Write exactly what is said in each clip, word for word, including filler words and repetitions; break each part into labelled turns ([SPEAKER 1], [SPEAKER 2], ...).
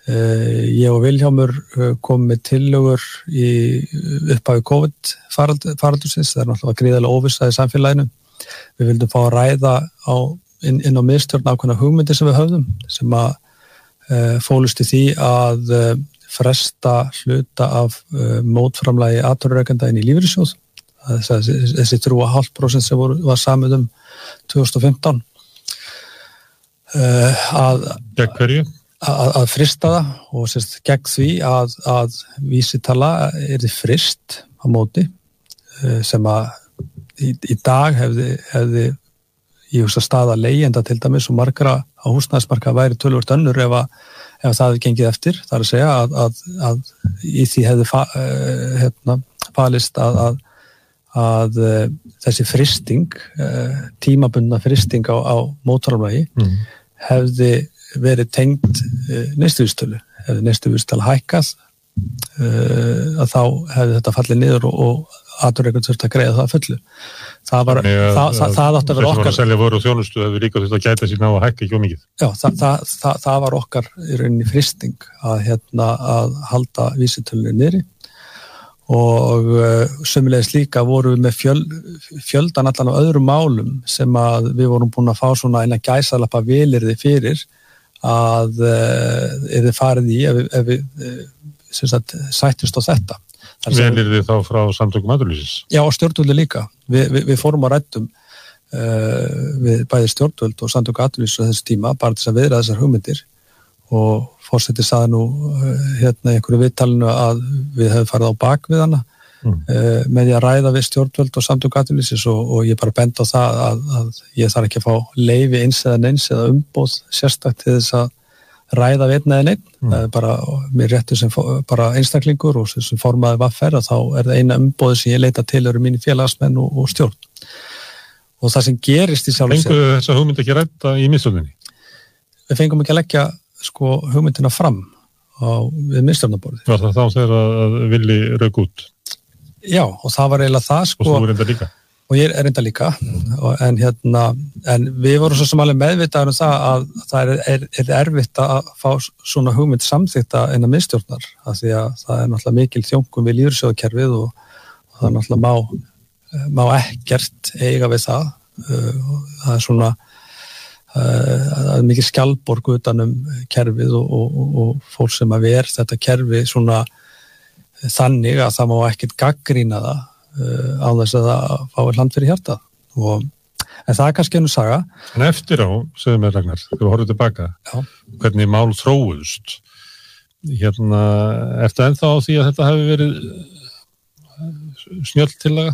[SPEAKER 1] Ég og Vilhjálmur kom með tillögur í upphafi COVID faraldursins, það er náttúrulega gríðarlega óvissa í samfélaginu. Við vildum fá að ræða á, inn, inn á miðstjórn ákveðna hugmyndir sem við höfðum, sem að uh, fólust í því að uh, fresta hluta af uh, mótframlagi atvinnurekenda inn í lífeyrissjóð. Þessi, þessi þrjú komma fimm prósent sem voru, var samið um tvö þúsund og fimmtán. Uh, að,
[SPEAKER 2] Gegn hverju?
[SPEAKER 1] Að, að frista það og sérst gegn því að, að vísitala yrði frist á móti sem að í, í dag hefði, hefði ég hugsa staða leigjenda til dæmis og margra á húsnæðismarkaði væri töluvert önnur ef, að, ef það hefði gengið eftir. Það er að segja að, að, að í því hefði fa, uh, hérna, falist að, að, að uh, þessi fristing, uh, tímabundna fristing á, á mótframlagi mm. hefði verið tengd uh, neysluvísitölu. Hefði neysluvísitala hækkað uh, að þá hefði þetta fallið niður og, og atvinnurekendur þurfti að greiða það að fullu. Það var, Nei, að, það, það, það átti að vera okkar.
[SPEAKER 2] Þess að selja vöru og þjónustu hefur líka þurft að gæta sín á að hækka ekki of mikið.
[SPEAKER 1] Já, það, það, það, það var okkar í rauninni fristing að, hérna, að halda vísitölunni niðri og uh, sömulegis líka voru við með fjöl, fjöldan allan á öðrum málum sem að við vorum búin að fá svona eina gæsalappa vilirði fyrir að uh, yrði farið í ef, ef við uh, sem sagt, sættist á þetta.
[SPEAKER 2] Vilirði þá frá samtökum atvinnulífsins?
[SPEAKER 1] Já, og stjórnvöldi líka. Vi, vi, við fórum að ræddum uh, við bæði stjórnvöld og samtökum atvinnulífsins á þessu tíma bara til að viðra þessar hugmyndir og forseti sagði nú uh, hérna í einhverju viðtalinu að við hefum farið á bak við hana mm. uh, með því að ræða við stjórnvöld og samtökum atvinnulífsins og, og ég bara benda á það að, að ég þarf ekki að fá leyfi eins eða neins eða umboð sérstakt til þess að ræða við einn eða neinn. Mm. Það er bara mér réttur sem bara einstaklingur og sem formaði V R að þá er það eina umboði sem ég leita til eru mínir félagsmenn og, og stjórn. Og það sem gerist í sjálfu sér.
[SPEAKER 2] Fenguðu þessa hugmynd ekki rædda í miðstjórninni?
[SPEAKER 1] Við fengum ekki að leggja sko hugmyndina fram á, við miðstjórnarborðið.
[SPEAKER 2] Var það þá þegar að vilji rauk út?
[SPEAKER 1] Já, og það var eiginlega það sko.
[SPEAKER 2] Og þú er enda líka?
[SPEAKER 1] Og ég er enda líka, en, hérna, en við vorum svo sem alveg meðvitaður um það að það er, er, er erfitt að fá svona hugmynd samþykta innan miðstjórnar, af því að það er náttúrulega mikil þjónkun við lífeyrissjóðakerfið og, og það náttúrulega má, má ekkert eiga við það. Það er svona, það er mikil skjaldborg utanum kerfið og, og, og, og fólk sem að ver þetta kerfi svona þannig að það má ekkert gagnrýna það á þess að það fáir land fyrir hjartað og, en það er kannski einu saga.
[SPEAKER 2] En eftir á, segðu mér Ragnar, þegar við horfum tilbaka
[SPEAKER 1] Já. Hvernig
[SPEAKER 2] mál þróuðust hérna, ertu ennþá á því að þetta hafi verið snjölltillaga?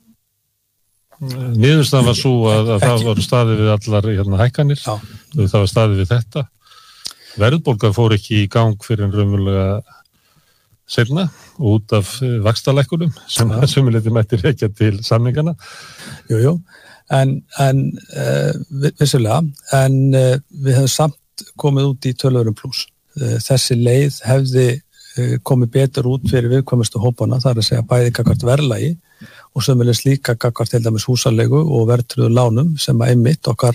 [SPEAKER 2] Niðurstaðan var svo að, að það var staðið við allar hérna, hækkanir, Já. Það var staðið við þetta. Verðbólga fór ekki í gang fyrir en raunverulega seinna út af vaxtalækkunum sem að sumuleyti mætti rekja til samningana.
[SPEAKER 1] Jú, jú, en, en uh, vissulega, en uh, við hefum samt komið út í töluverum pluss. Uh, þessi leið hefði uh, komið betur út fyrir viðkvæmustu hópana, það er að segja bæði gagnvart verðlagi og sömulegis líka gagnvart til dæmis húsalegu og verðtryggðu lánum sem að einmitt okkar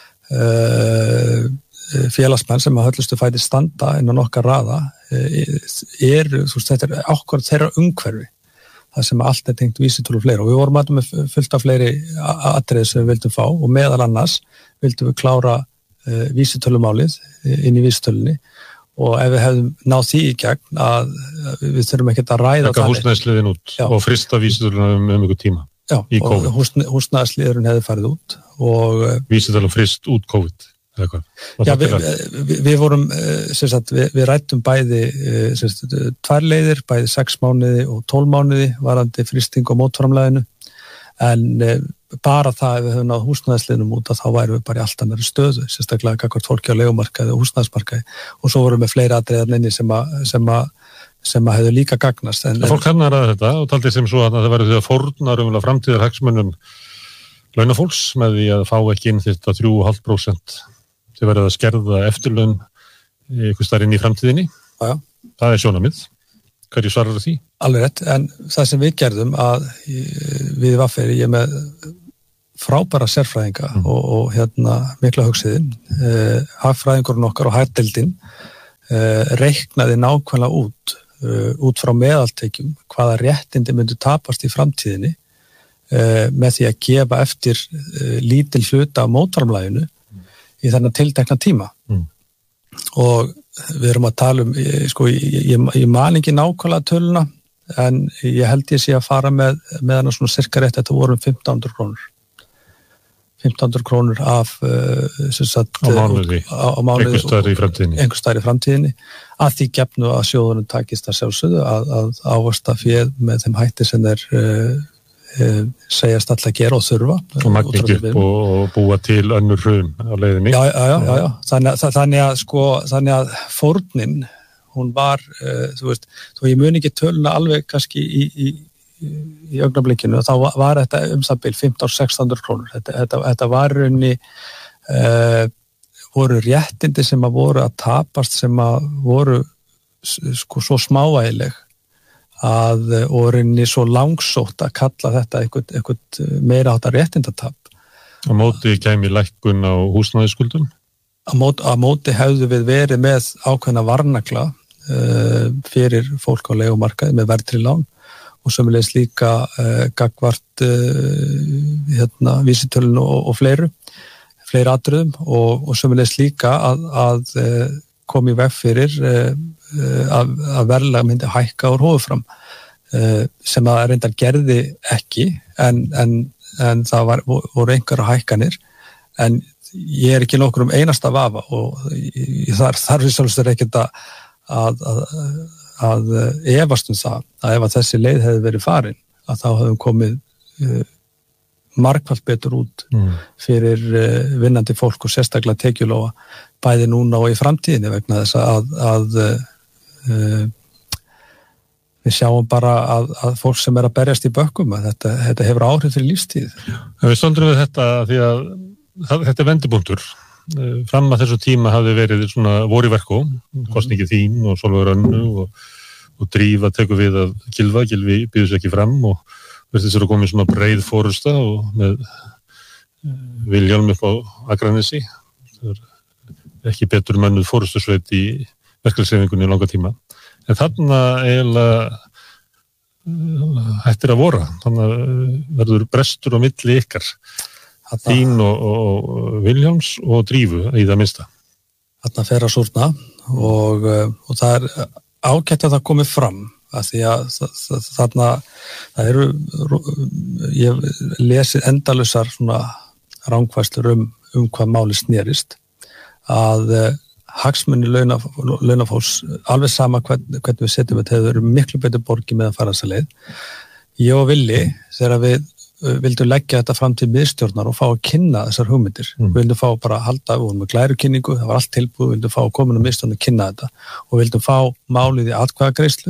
[SPEAKER 1] uh, félagsmenn sem að höllustu fæti standa innan okkar raða er, þú veist, þetta er ákvörð þeirra umhverfi, það sem allt er tengt vísitölu og fleira og við vorum að með fullt af fleiri atriði sem við vildum fá og meðal annars vildum við klára uh, vísitölumálið inn í vísitölunni og ef við hefðum náð því í gegn að við þurfum ekkert að ræða
[SPEAKER 2] Taka húsnæðisliðin út Já. Og frista vísitöluna um, um ykkur tíma
[SPEAKER 1] Já,
[SPEAKER 2] í COVID.
[SPEAKER 1] Og húsn, húsnæðisliðurinn hefði farið út og
[SPEAKER 2] vísitölun frist út COVID.
[SPEAKER 1] Já, við, við, við vorum sagt, við, við rættum bæði sagt, tvær leiðir, bæði sex mánuði og tólf mánuði varandi fristing og mótframlaginu en bara það ef við höfum náð húsnæðisliðnum út að þá værum við bara í allt annarri stöðu, sérstaklega gagnvart fólki á leigumarkaði og húsnæðismarkaði og svo vorum við fleiri atriðar inni sem að sem að sem að hefðu líka gagnast. En,
[SPEAKER 2] fólk kannar að þetta og taldi sem svo að það verður því að fórna um framtíðar hagsmunum launafólks með því að fá ekki inn þetta þrjú komma fimm prósent þau verður að skerða eftirlaun einhvers staðar inn í framtíðinni.
[SPEAKER 1] Já.
[SPEAKER 2] Það er sjónarmið. Hverju svarar því?
[SPEAKER 1] Alveg rétt, en það sem við gerðum að við V R, ég með frábæra sérfræðinga mm. og, og hérna mikla hugsiðin, eh, hagfræðingurinn okkar og hagdeildin uh, reiknaði nákvæmlega út, uh, út frá meðaltekjum, hvaða réttindi myndu tapast í framtíðinni uh, með því að gefa eftir uh, lítil hluta á mótframlaginu mm. í þennan tiltekna tíma. Mm. Og við erum að tala um, sko, ég, ég, ég man ekki nákvæmlega töluna, en ég held ég sé að fara með, með hana svona cirka rétt, þetta voru um fimmtán hundruð krónur. fimmtán hundruð krónur af uh, sagt,
[SPEAKER 2] á mánuði,
[SPEAKER 1] á, á mánuði
[SPEAKER 2] einhver staðar í framtíðinni.
[SPEAKER 1] Einhver staðar í framtíðinni, að því gefnu að sjóðunum takist að sjálfsögðu að, að ávaxta féð með þeim hætti sem þeir uh, uh, segjast alltaf að gera og þurfa.
[SPEAKER 2] Og magna upp og, og búa til önnur hrun á leiðinni.
[SPEAKER 1] Já, já, já, já, já. Þannig, að, þannig að sko, þannig að fórnin, hún var, uh, þú veist, þó ég mun ekki töluna alveg kannski í, í, í augnablikinu, þá var, var þetta um það bil fimmtán til sextán hundruð krónur. Þetta, þetta, þetta var raunni, uh, voru réttindi sem að voru að tapast, sem að voru sko svo smávægileg að, og raunni svo langsótt að kalla þetta eitthvað, eitthvað meira áttar réttindatap.
[SPEAKER 2] Á móti kæmi lækkun á húsnæðisskuldum?
[SPEAKER 1] Á móti, á móti hefðu við verið með ákveðna varnagla uh, fyrir fólk á leigumarkaði með verðtryggð lán og sömulegis líka uh, gagvart uh, hérna, vísitölun og, og fleiru, fleiri atriðum og, og sömulegis líka að, að uh, koma í veg fyrir uh, að, að verðlag myndi hækka úr hófufram uh, sem að reyndar gerði ekki en, en, en það var, voru einhverja hækkanir en ég er ekki nokkur um einasta vafa og ég, þar þarf ég sjálfsögur ekkert að, að, að, að efast um það að ef að þessi leið hefði verið farin að þá hefum komið uh, margfalt betur út mm. fyrir uh, vinnandi fólk og sérstaklega tekjulóa bæði núna og í framtíðinni vegna þess að, að uh, við sjáum bara að, að fólk sem er að berjast í bökkum að þetta, þetta hefur áhrif fyrir lífstíð.
[SPEAKER 2] Við stöndrum við þetta því að þetta er vendipunktur. Fram að þessu tíma hafði verið svona voru í verku, kostningi þín og Sólveig Önnu og, og Drífa tekur við að Gylfa, Gylfi býður sér ekki fram og verður þess að komið svona breið fórusta og með Vilhjálm upp á Akranesi. Það er ekki betur mönnuð fórustusveit í verkalýðshreyfingunni í langa tíma. En þarna eiginlega hættir að vora, þannig að verður brestur á milli ykkar. Þarna, þín og, og Vilhjálms og Drífu í það minnsta.
[SPEAKER 1] Þarna fer að súrna og, og það er ágætt að það komi fram að því að þarna það eru, ég lesi endalusar svona rangfærslur um, um hvað máli snerist að hagsmunni launa, launafólks alveg sama hvern, hvernig við setjum þetta hefur verið miklu betur borgi með að fara þessa leið. Ég og Villi þegar við vildu leggja þetta fram til miðstjórnar og fá að kynna þessar hugmyndir. Mm. Við vildum fá bara að halda, við vorum með glærukynningu, það var allt tilbúið, við vildum fá að koma á miðstjórnar að kynna þetta og vildum fá málið í atkvæðagreiðslu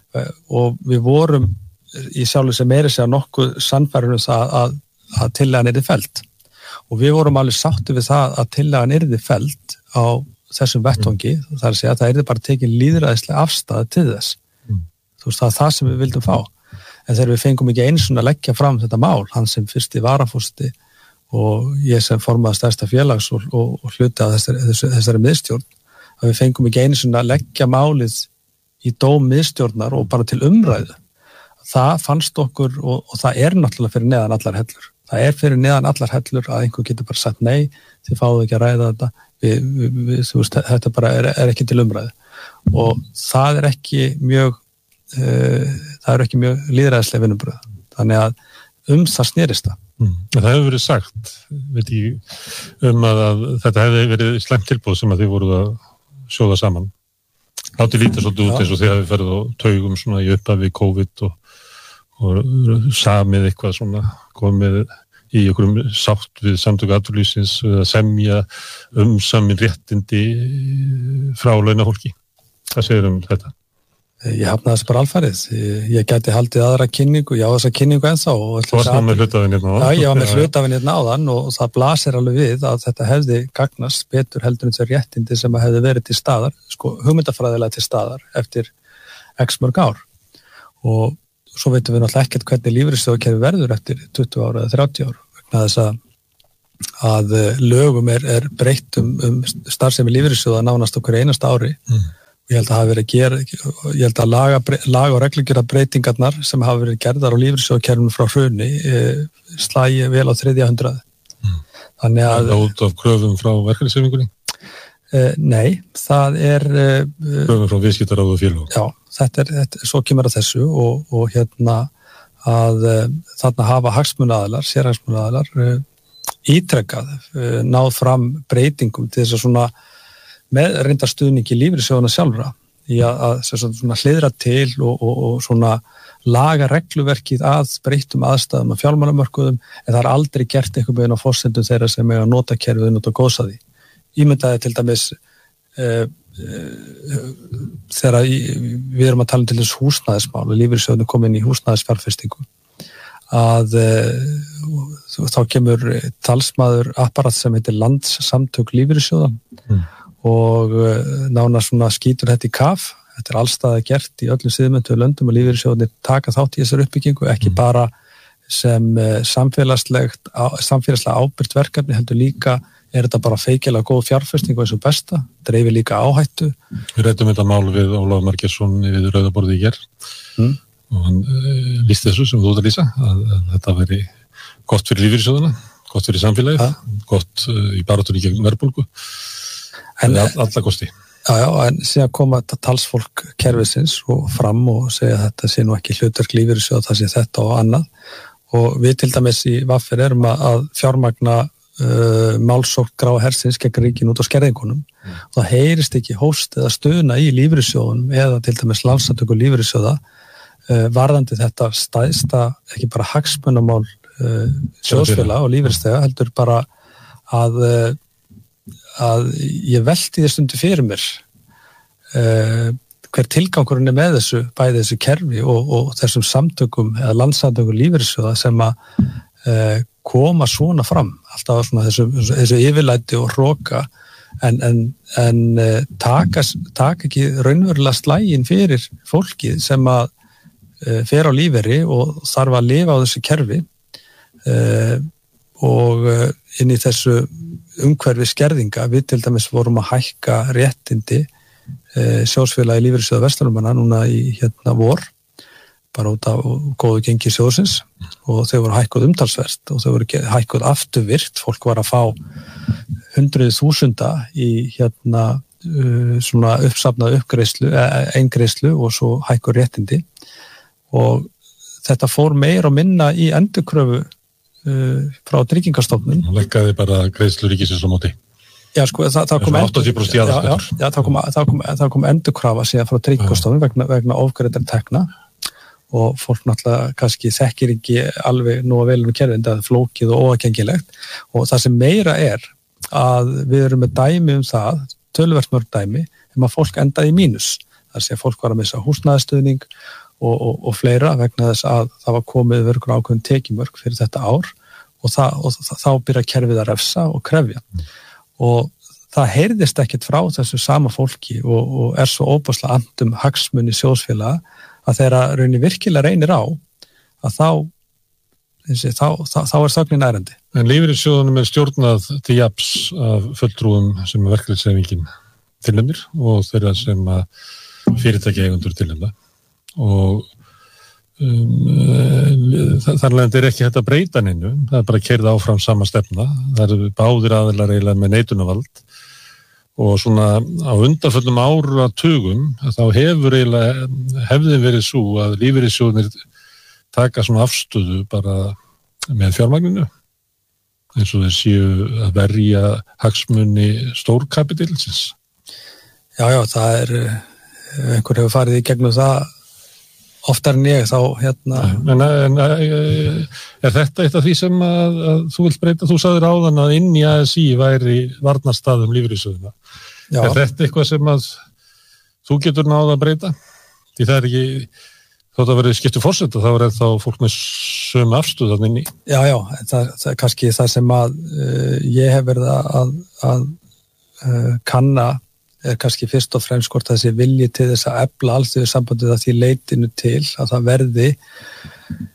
[SPEAKER 1] og við vorum í sjálfu sem meiri segja nokkuð sannfærður um það að, að tillagan yrði felld. Og við vorum alveg sáttu við það að tillagan yrði felld á þessum vettvangi, mm. það er að segja að það yrði bara tekin lýðræðislega afstæða til þess. Mm. Þú veist, það er það sem við vildum fá. En þegar við fengum ekki eins og að leggja fram þetta mál, hann sem fyrsti varaforseti og ég sem formaði stærsta félags og, og, og hluti af þessari, þessari, þessari miðstjórn, að við fengum ekki eins og að leggja málið í dóm miðstjórnar og bara til umræðu. Það fannst okkur og, og það er náttúrulega fyrir neðan allar hellur. Það er fyrir neðan allar hellur að einhver getur bara sagt nei, þið fáðu ekki að ræða þetta, við, við, við, þú veist, þetta bara er, er ekki til umræðu. Og það er ekki mjög það eru ekki mjög lýðræðislega vinnubröð. Þannig að um það snerist það.
[SPEAKER 2] Mm. Það hefur verið sagt, veit ég, um að, að þetta hefði verið slæmt tilbúð sem að þið voruð að sjóða saman. Láti lítið svolítið út eins og þið hefði ferð á taugum svona í upphafi COVID og, og samið eitthvað svona, komið í einhverjum sátt við samtök atvinnulífsins að semja um samin réttindi frá launafólki. Hvað segir um þetta?
[SPEAKER 1] Ég hafnaði þessi bara alfarið. Ég, ég gæti haldið aðra kynningu, já þessa kynningu ennþá.
[SPEAKER 2] Þú varst með hlutafinn hérna áðan?
[SPEAKER 1] Já, ég var með hlutafinn hérna áðan og það blasir alveg við að þetta hefði gagnast betur heldur en þau réttindi sem hefði verið til staðar, sko hugmyndafræðilega til staðar eftir x mörg ár. Og svo veitum við náttúrulega ekkert hvernig lífeyrissjóðakerfi verður eftir tuttugu ára eða þrjátíu ára. Vegna þess að, að lögum er, er breytt um, um starfsemi lífeyrissjóða nánast okkur einasta ári. Mm. Ég held að hafa verið að gera, ég held að laga, laga og reglugjara breytingarnar sem hafa verið gerðar á lífeyrissjóðakerfinu frá hruni e, slægi vel á þriðja hundrað. Mm. Þannig að...
[SPEAKER 2] Það er út af kröfum frá verkalýðshreyfingunni?
[SPEAKER 1] E, nei, það er... E,
[SPEAKER 2] kröfum frá viðskiptaráði og félögum?
[SPEAKER 1] Já, þetta er, þetta, svo kemur að þessu og, og hérna að e, þarna hafa hagsmunaaðilar, sérhagsmunaaðilar e, ítrekkað, e, náð fram breytingum til þess að svona með reyndarstuðningi lífeyrissjóðanna sjálfra í að, að svona hliðra til og, og, og svona laga regluverkið að breyttum aðstæðum að fjármálamörkuðum en það er aldrei gert einhvern veginn á forsendum þeirra sem eiga að nota kerfið og nota góðsa því. Ímyndaði til dæmis uh, uh, þegar í, við erum að tala um til þess húsnæðismál og lífeyrissjóðanna kom inn í húsnæðisfjárfestingu að uh, þá kemur talsmaður apparat sem heitir Landssamtök lífeyrissjóða mm. og nánast svona skýtur þetta í kaf. Þetta er allstaða gert í öllum siðmenntuðu löndum og lífeyrissjóðirnir taka þátt í þessar uppbyggingu, ekki mm. bara sem samfélagslegt, samfélagslega ábyrgt verkefni, heldur líka er þetta bara feikilega góð fjárfesting og eins og besta, dreifir líka áhættu.
[SPEAKER 2] Við ræddum þetta mál við Ólafur Margeirsson við Rauðaborðið í gerð mm. og hann uh, lýsti þessu sem þú út að lýsa, að, að þetta veri gott fyrir lífeyrissjóðina, gott fyrir samfélagið, ja. Gott uh, í baráttunni gegn verðbólgu. En alla kosti.
[SPEAKER 1] Já, já, en síðan koma talsfólk kerfisins og fram og segja að þetta sé nú ekki hlutverk lífeyrissjóða, það sé þetta og annað og við til dæmis í V R erum að fjármagna uh, málsókn gráa hersins gegn ríkinu út á skerðingunum mm. og það heyrist ekki hóst eða stöðuna í lífeyrissjóðunum eða til dæmis Landssamtök lífeyrissjóða uh, varðandi þetta stæðsta ekki bara hagsmunamál uh, sjóðsfélaga og lífeyrisþega heldur bara að uh, að ég velti þér stundu fyrir mér uh, hver tilgangurinn er með þessu, bæði þessu kerfi og, og þessum samtökum eða landssamtökum lífeyrissjóða sem að uh, koma svona fram, alltaf svona þessu, þessu yfirlæti og hroka en, en, en uh, taka, taka ekki raunverulega slægin fyrir fólkið sem að uh, fer á lífeyri og þarf að lifa á þessu kerfi uh, og uh, inn í þessu umhverfi skerðinga, við til dæmis vorum að hækka réttindi e, sjóðsfélagi lífeyrissjóða Vestlumanna núna í hérna vor, bara út af góðu gengi sjóðsins og þau voru hækkuð umtalsvert og þau voru hækkuð afturvirt, fólk var að fá hundruð þúsunda í hérna uh, svona uppsafnað uppgreiðslu, eingreiðslu og svo hækkuð réttindi og þetta fór meir og minna í endurkröfu frá Tryggingastofnun.
[SPEAKER 2] Það lekkaði bara greiðslu ríkisins á móti.
[SPEAKER 1] Já, sko, það, það kom
[SPEAKER 2] áttatíu prósent
[SPEAKER 1] já, já, já, það kom, það kom, það kom endurkrafa síðan frá Tryggingastofnun vegna, vegna ofgreiddra tekna og fólk náttúrulega kannski þekkir ekki alveg nú að vel um kerfið, það er flókið og óaðgengilegt og það sem meira er að við erum með dæmi um það, töluvert mörg dæmi, um að fólk endaði í mínus. Það sé að fólk var að missa húsnæðisstuðning Og, og, og fleira vegna þess að það var komið verður ákveðin tekimörk fyrir þetta ár og, það, og það, þá byrja kerfið að refsa og krefja mm. og það heyrðist ekkert frá þessu sama fólki og, og er svo óbúslega andum hagsmunni sjóðsfélaga að þeirra raunir virkilega reynir á að þá, þessi, þá, þá, þá er þögnin ærandi.
[SPEAKER 2] En lífeyrissjóðunum er stjórnað til jafns af fulltrúum sem er verkalýðshreyfingin tilnefnir og þeirra sem fyrirtæki eigendur tilnefna. Og um, þar leðandi er ekki hægt að breyta neinu, það er bara að keyrða áfram sama stefna, það eru báðir aðilar eiginlega með neitunarvald og svona á undanföllum áratugum þá hefur eiginlega hefðin verið svo að lífeyrissjóðnir taka svona afstöðu bara með fjármagninu eins og þeir séu að verja hagsmuni stórkapitalsins.
[SPEAKER 1] Já, já, það er einhver hefur farið í gegnum það oftar en ég þá hérna...
[SPEAKER 2] En, en er þetta eitt af því sem að, að þú vilt breyta? Þú sagðir áðan að inn í A S I væri varnarstaðum lífeyrissjóðina. Er þetta eitthvað sem að þú getur náð að breyta? Því það er ekki, þótt að verið skiptu forseta, þá er þá fólk með sömu afstöðan inn í.
[SPEAKER 1] Já, já, það, það er kannski það sem að uh, ég hef verið að, að uh, kanna er kannski fyrst og fremst hvort þessi vilji til þess að efla alþjóðasambandið að því leitinu til að það verði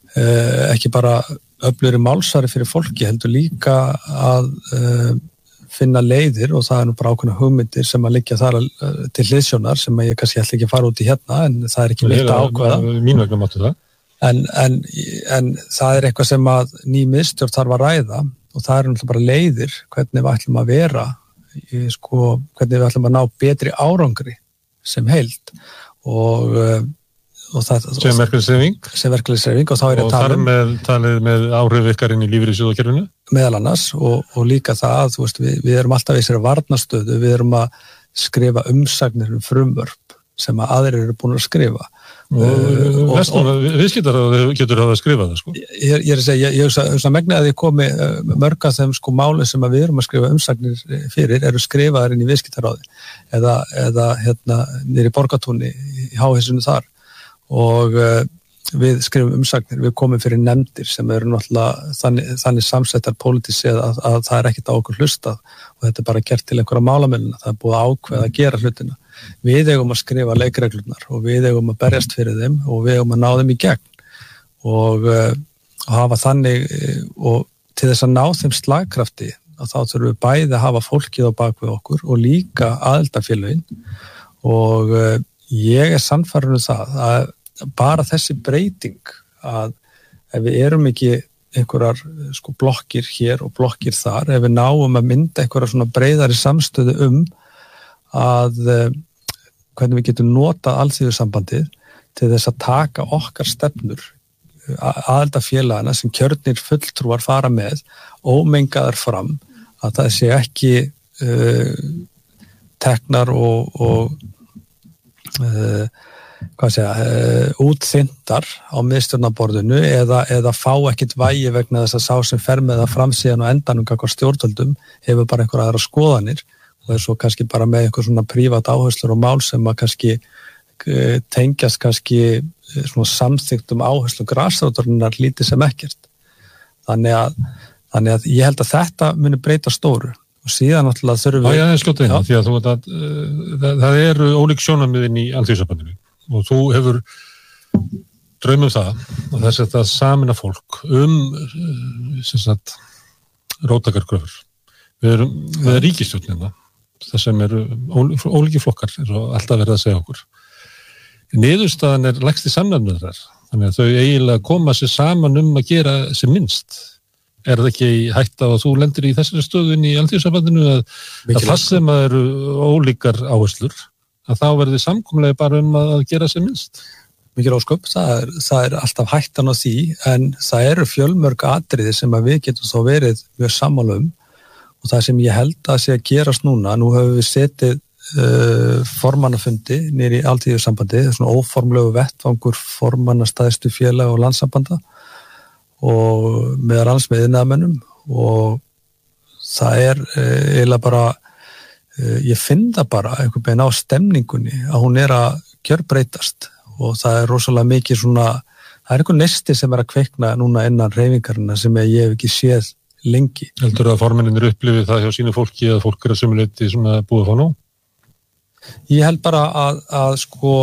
[SPEAKER 1] uh, ekki bara öflugri málsvari fyrir fólki, heldur líka að uh, finna leiðir og það er nú bara ákveðna hugmyndir sem að liggja þar til hliðsjónar sem að ég kannski ætla ekki að fara út í hérna en það er ekki mitt að ákveða.
[SPEAKER 2] Mín vegna máttu það.
[SPEAKER 1] En, en, en það er eitthvað sem að ný miðstjórn þarf að ræða og það er náttúrulega bara leiðir hvernig við ætlum að vera, í, sko, hvernig við ætlum að ná betri árangri sem heild og og það,
[SPEAKER 2] sem verkefnishreyfing
[SPEAKER 1] sem verkefnishreyfing og þá er ég að tala um og
[SPEAKER 2] þar með talið með áhrif ykkar inn í lífeyrissjóðakerfinu
[SPEAKER 1] meðal annars og, og líka það að þú veist, við, við erum alltaf í þessari varnarstöðu, við erum að skrifa umsagnir um frumvörp sem að aðrir eru búin að skrifa
[SPEAKER 2] og, og, og, og viðskiptar getur að skrifa það sko
[SPEAKER 1] ég, ég er að segja, ég hef svo megna að ég komi mörg af þeim sko máli sem að við erum að skrifa umsagnir fyrir eru skrifaðar inn í viðskiptaráði eða, eða hérna niður í Borgartúni í háhýsinu þar og uh, við skrifum umsagnir, við komum fyrir nefndir sem eru náttúrulega þannig, þannig samsettar pólitísið að, að það er ekkert á okkur hlustað og þetta er bara gert til einhverja málamennina, það er búið að ákveða að gera hlutina. Við eigum að skrifa leikreglurnar og við eigum að berjast fyrir þeim og við eigum að ná þeim í gegn og, uh, og hafa þannig og til þess að ná þeim slagkrafti að þá þurfum við bæði að hafa fólkið á bakvið okkur og líka aðildafélögin og uh, ég er sannfærður um það að bara þessi breyting að ef við erum ekki einhverjar sko blokkir hér og blokkir þar, ef við náum að mynda einhverjar svona breiðari samstöðu um að hvernig við getum notað alþýðusambandið til þess að taka okkar stefnur aðildafélagana sem kjörnir fulltrúar fara með ómengaðar fram að það sé ekki uh, teknar og, og uh, hvað segja, uh, útþyndar á miðstjórnarborðinu eða, eða fá ekkit vægi vegna þess að sá sem fer með það fram síðan og endanum hvað stjórnvöldum hefur bara einhverja aðra skoðanir og það er svo kannski bara með einhver svona prívat áherslur og mál sem að kannski uh, tengjast kannski uh, svona samþyktum áherslum grasrótarinnar lítið sem ekkert. Þannig að, þannig að ég held að þetta muni breyta stóru og síðan náttúrulega þurfum við...
[SPEAKER 2] Já, ég skjóta inn, því að þú veit að uh, það, það eru ólík sjónarmiðin í alþýðusambandinu og þú hefur draumum það og þess að það samina fólk um sem sagt róttakarkröfur. Við erum með ríkisstjórnina það sem eru ólíki flokkar er alltaf verið að segja okkur. Niðurstaðan er lægsti samnefnur þar þannig að þau eiginlega koma sér saman um að gera sem minnst. Er það ekki hægt að þú lendir í þessari stöðun í alþýðusambandinu að, að það sem að eru ólíkar áherslur að þá verði samkomulegi bara um að gera sem minnst.
[SPEAKER 1] Mikið ósköp, það er, það er alltaf hættan á því en það eru fjölmörg atriði sem að við getum þá verið mjög sammála um og það sem ég held að sé að gerast núna, nú höfum við setið uh, formannafundi nýri í alþýðusambandi, svona óformlegu vettvangur formanna stæðstu félag og landssambanda og meðal annars með iðnaðarmönnum og það er uh, eiginlega bara ég finn það bara einhvern veginn á stemningunni að hún er að gjörbreytast og það er rosalega mikið svona, það er einhver nesti sem er að kveikna núna innan hreyfingarna sem ég hef ekki séð lengi.
[SPEAKER 2] Heldur að formenninir upplifið það hjá sínu fólki að fólk er að sömuleyti svona búið að fá nóg?
[SPEAKER 1] Ég held bara að, að sko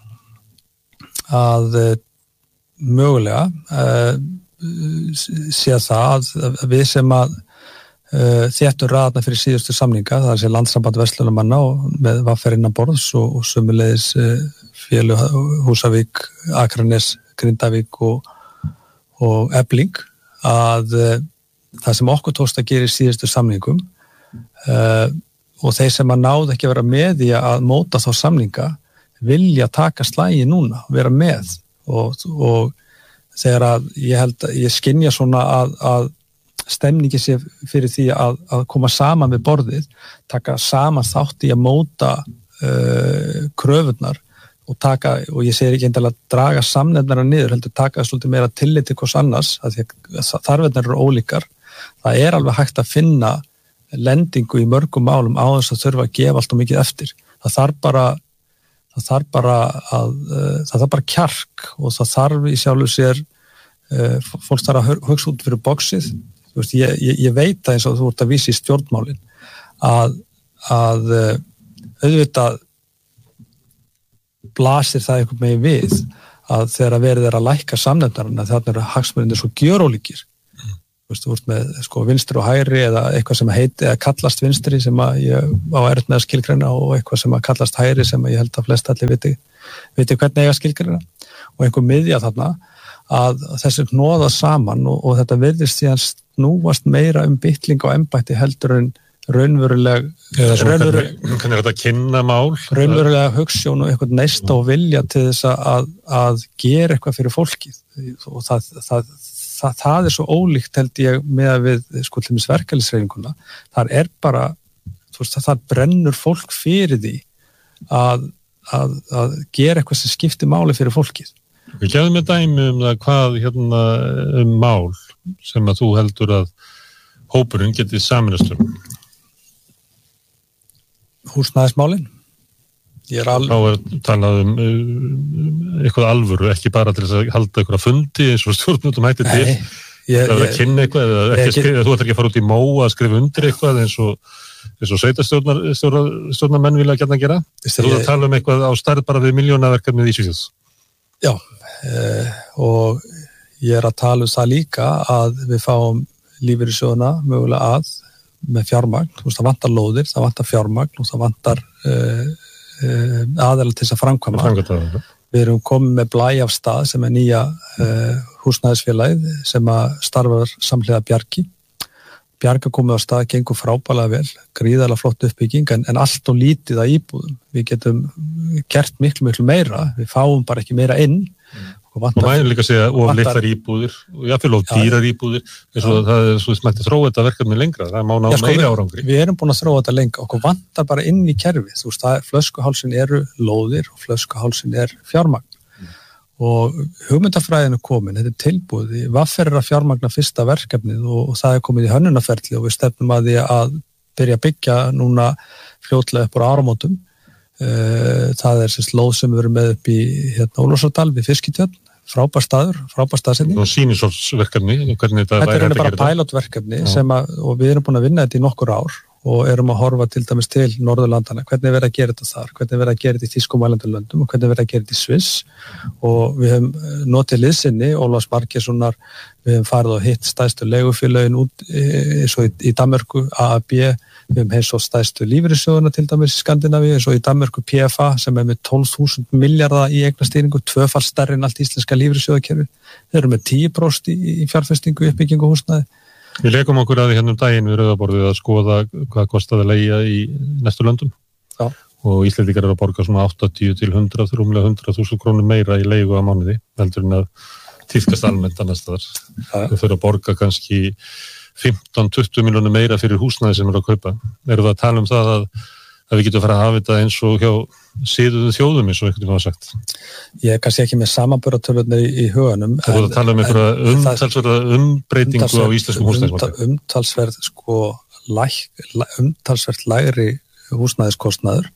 [SPEAKER 1] að mögulega uh, sé það að við sem að Uh, þéttur raðna fyrir síðustu samninga það er sér landssamband verslunamanna og með vaffer innan borðs og, og sömuleiðis uh, félög Húsavík, Akranes, Grindavík og, og Efling að uh, það sem okkur tókst að gera í síðustu samningum uh, og þeir sem að náðu ekki að vera með í að móta þá samninga vilja taka slægi núna, vera með og, og þegar að ég held að ég skynja svona að, að stemningi sé fyrir því að, að koma saman við borðið, taka saman þátt í að móta uh, kröfurnar og taka, og ég segir ekki eindilega að draga samnefnara niður, heldur taka svolítið meira tillit til hvers annars, að því að þarfirnar eru ólíkar. Það er alveg hægt að finna lendingu í mörgum málum á þess að þurfa að gefa allt og mikið eftir. Það þarf bara, það þarf bara að, uh, það þarf bara kjark og það þarf í sjálfu sér, uh, fólk þarf að hugsa út fyrir boxið. Þú veist, ég, ég, ég veit það eins og þú ert að vísa í stjórnmálin að, að auðvitað blasir það einhvern veginn við að þegar að verið er að lækka samnefndarana þannig eru hagsmunirnir svo gjörólíkir þú veist, þú ert með sko vinstri og hægri eða eitthvað sem heiti eða kallast vinstri sem að ég á erfitt með að skilgreina og eitthvað sem að kallast hægri sem að ég held að flest allir viti, viti hvernig eiga skilgreina og einhver miðja þarna að þessi hnoða saman og, og þetta virðist síðan snúast meira um bitling á embætti heldur en raunveruleg
[SPEAKER 2] raunveruleg hvernig er þetta að kynna mál
[SPEAKER 1] raunverulega hugsjón og eitthvað neista og vilja til þess að, að gera eitthvað fyrir fólkið og það, það, það, það er svo ólíkt held ég með að við sko til mis verkalýðshreyfinguna þar er bara þú veist, það brennur fólk fyrir því að, að, að gera eitthvað sem skiptir máli fyrir fólkið.
[SPEAKER 2] Við gefum með dæmi um það hvað hérna um mál sem að þú heldur að hópurinn getið saminast um.
[SPEAKER 1] Húsnæðismálin. Ég er alveg...
[SPEAKER 2] Þá er talað um uh, eitthvað alvöru, ekki bara til þess að halda eitthvað fundi eins og stjórnmyndum hætti til. Nei, ég... Það er að kynna eitthvað, eða ekki að skrifa, þú ætlar ekki að fara út í mó að skrifa undir eitthvað eins og, eins og sveitarstjórnarmenn vilja gætna gera. Þú ætlar að tala um eitthvað á stærð bara við miljónaverkefnið í Svíþjóð.
[SPEAKER 1] Já, eh, og ég er að tala um það líka að við fáum lífeyrissjóðina mögulega að með fjármagn, þú veist það vantar lóðir, það vantar fjármagn og það vantar uh, uh, aðeila til þess að framkvæma.
[SPEAKER 2] Framkvæma.
[SPEAKER 1] Við erum komið með blæ af stað sem er nýja uh, húsnæðisfélagið sem að starfar samhliða Bjargi. Bjarga komið á stað, gengur frábælega vel, gríðarlega flott uppbygging en, en allt og lítið að íbúðum. Við getum gert miklu, miklu meira, við fáum bara ekki meira inn.
[SPEAKER 2] Mm. Og maður líka að segja of litlar íbúðir og jáfnvel of dýrar íbúðir eins og það er svo smætti þróa þetta verkefni lengra það má ná
[SPEAKER 1] Já, sko,
[SPEAKER 2] meiri árangri.
[SPEAKER 1] Við erum búin að þróa þetta lengra okkur vantar bara inn í kerfi þú veist það flöskuhálsin eru lóðir og flöskuhálsin er fjármagn mm. og hugmyndafræðin er komin þetta er tilbúið, vaffer er að fjármagna fyrsta verkefnið og, og það er komið í hönnunarferli og við stefnum að því að byrja að byggja núna fljótlega upp á áramótum. Það er sérst lóð sem við erum með upp í hérna Ólafsardal við Fiskitjörn, frábær staður, frábær staðsetning.
[SPEAKER 2] Og sýnisholtsverkefni, hvernig þetta
[SPEAKER 1] Þetta er bara pilotverkefni sem að, og við erum búin að vinna þetta í nokkur ár og erum að horfa til dæmis til Norðurlandana, hvernig verið að gera þetta þar, hvernig verið að gera þetta í þýskum mælendurlöndum og hvernig verið að gera þetta í Sviss og við höfum notið liðsinni, Ólafs Margeirssonar, við höfum farið og hitt stærstu leigufélögin út eins og í, í Danmörku, A A B, við höfum heimsótt stærstu lífeyrissjóðuna til dæmis í Skandinavíu, eins og í Danmörku P F A sem er með tólf þúsund milljarða í eignastýringu, tvöfalt stærri en allt íslenska lífeyrissjóðakerfi. Þeir eru með tíu prósent í, í fjárfestingu, uppbyggingu húsnæði.
[SPEAKER 2] Við leikum okkur að því hérna um daginn við rauðaborðið að skoða hvað kostaði að leigja í næstu löndum. Já. Og Íslendingar eru að borga svona áttatíu til hundrað, rúmlega hundrað þúsund krónur meira í leigu á mánuði, heldur en að tíðkast almennt annars staðar. Við fyrir að borga kannski fimmtán til tuttugu milljónir meira fyrir húsnæði sem eru að kaupa. Erum við að tala um það að, að við getum að fara að hafa þetta eins og hjá siðuðu þjóðum eins og einhvern veginn hafa sagt.
[SPEAKER 1] Ég er kannski ekki með samanburðartölurnar í, í huganum.
[SPEAKER 2] Það voru að tala um einhverja umtalsverða umbreytingu á íslenskum húsnæðismarkaði.
[SPEAKER 1] Umtalsverð sko læk, umtalsverð lægri húsnæðiskostnaður.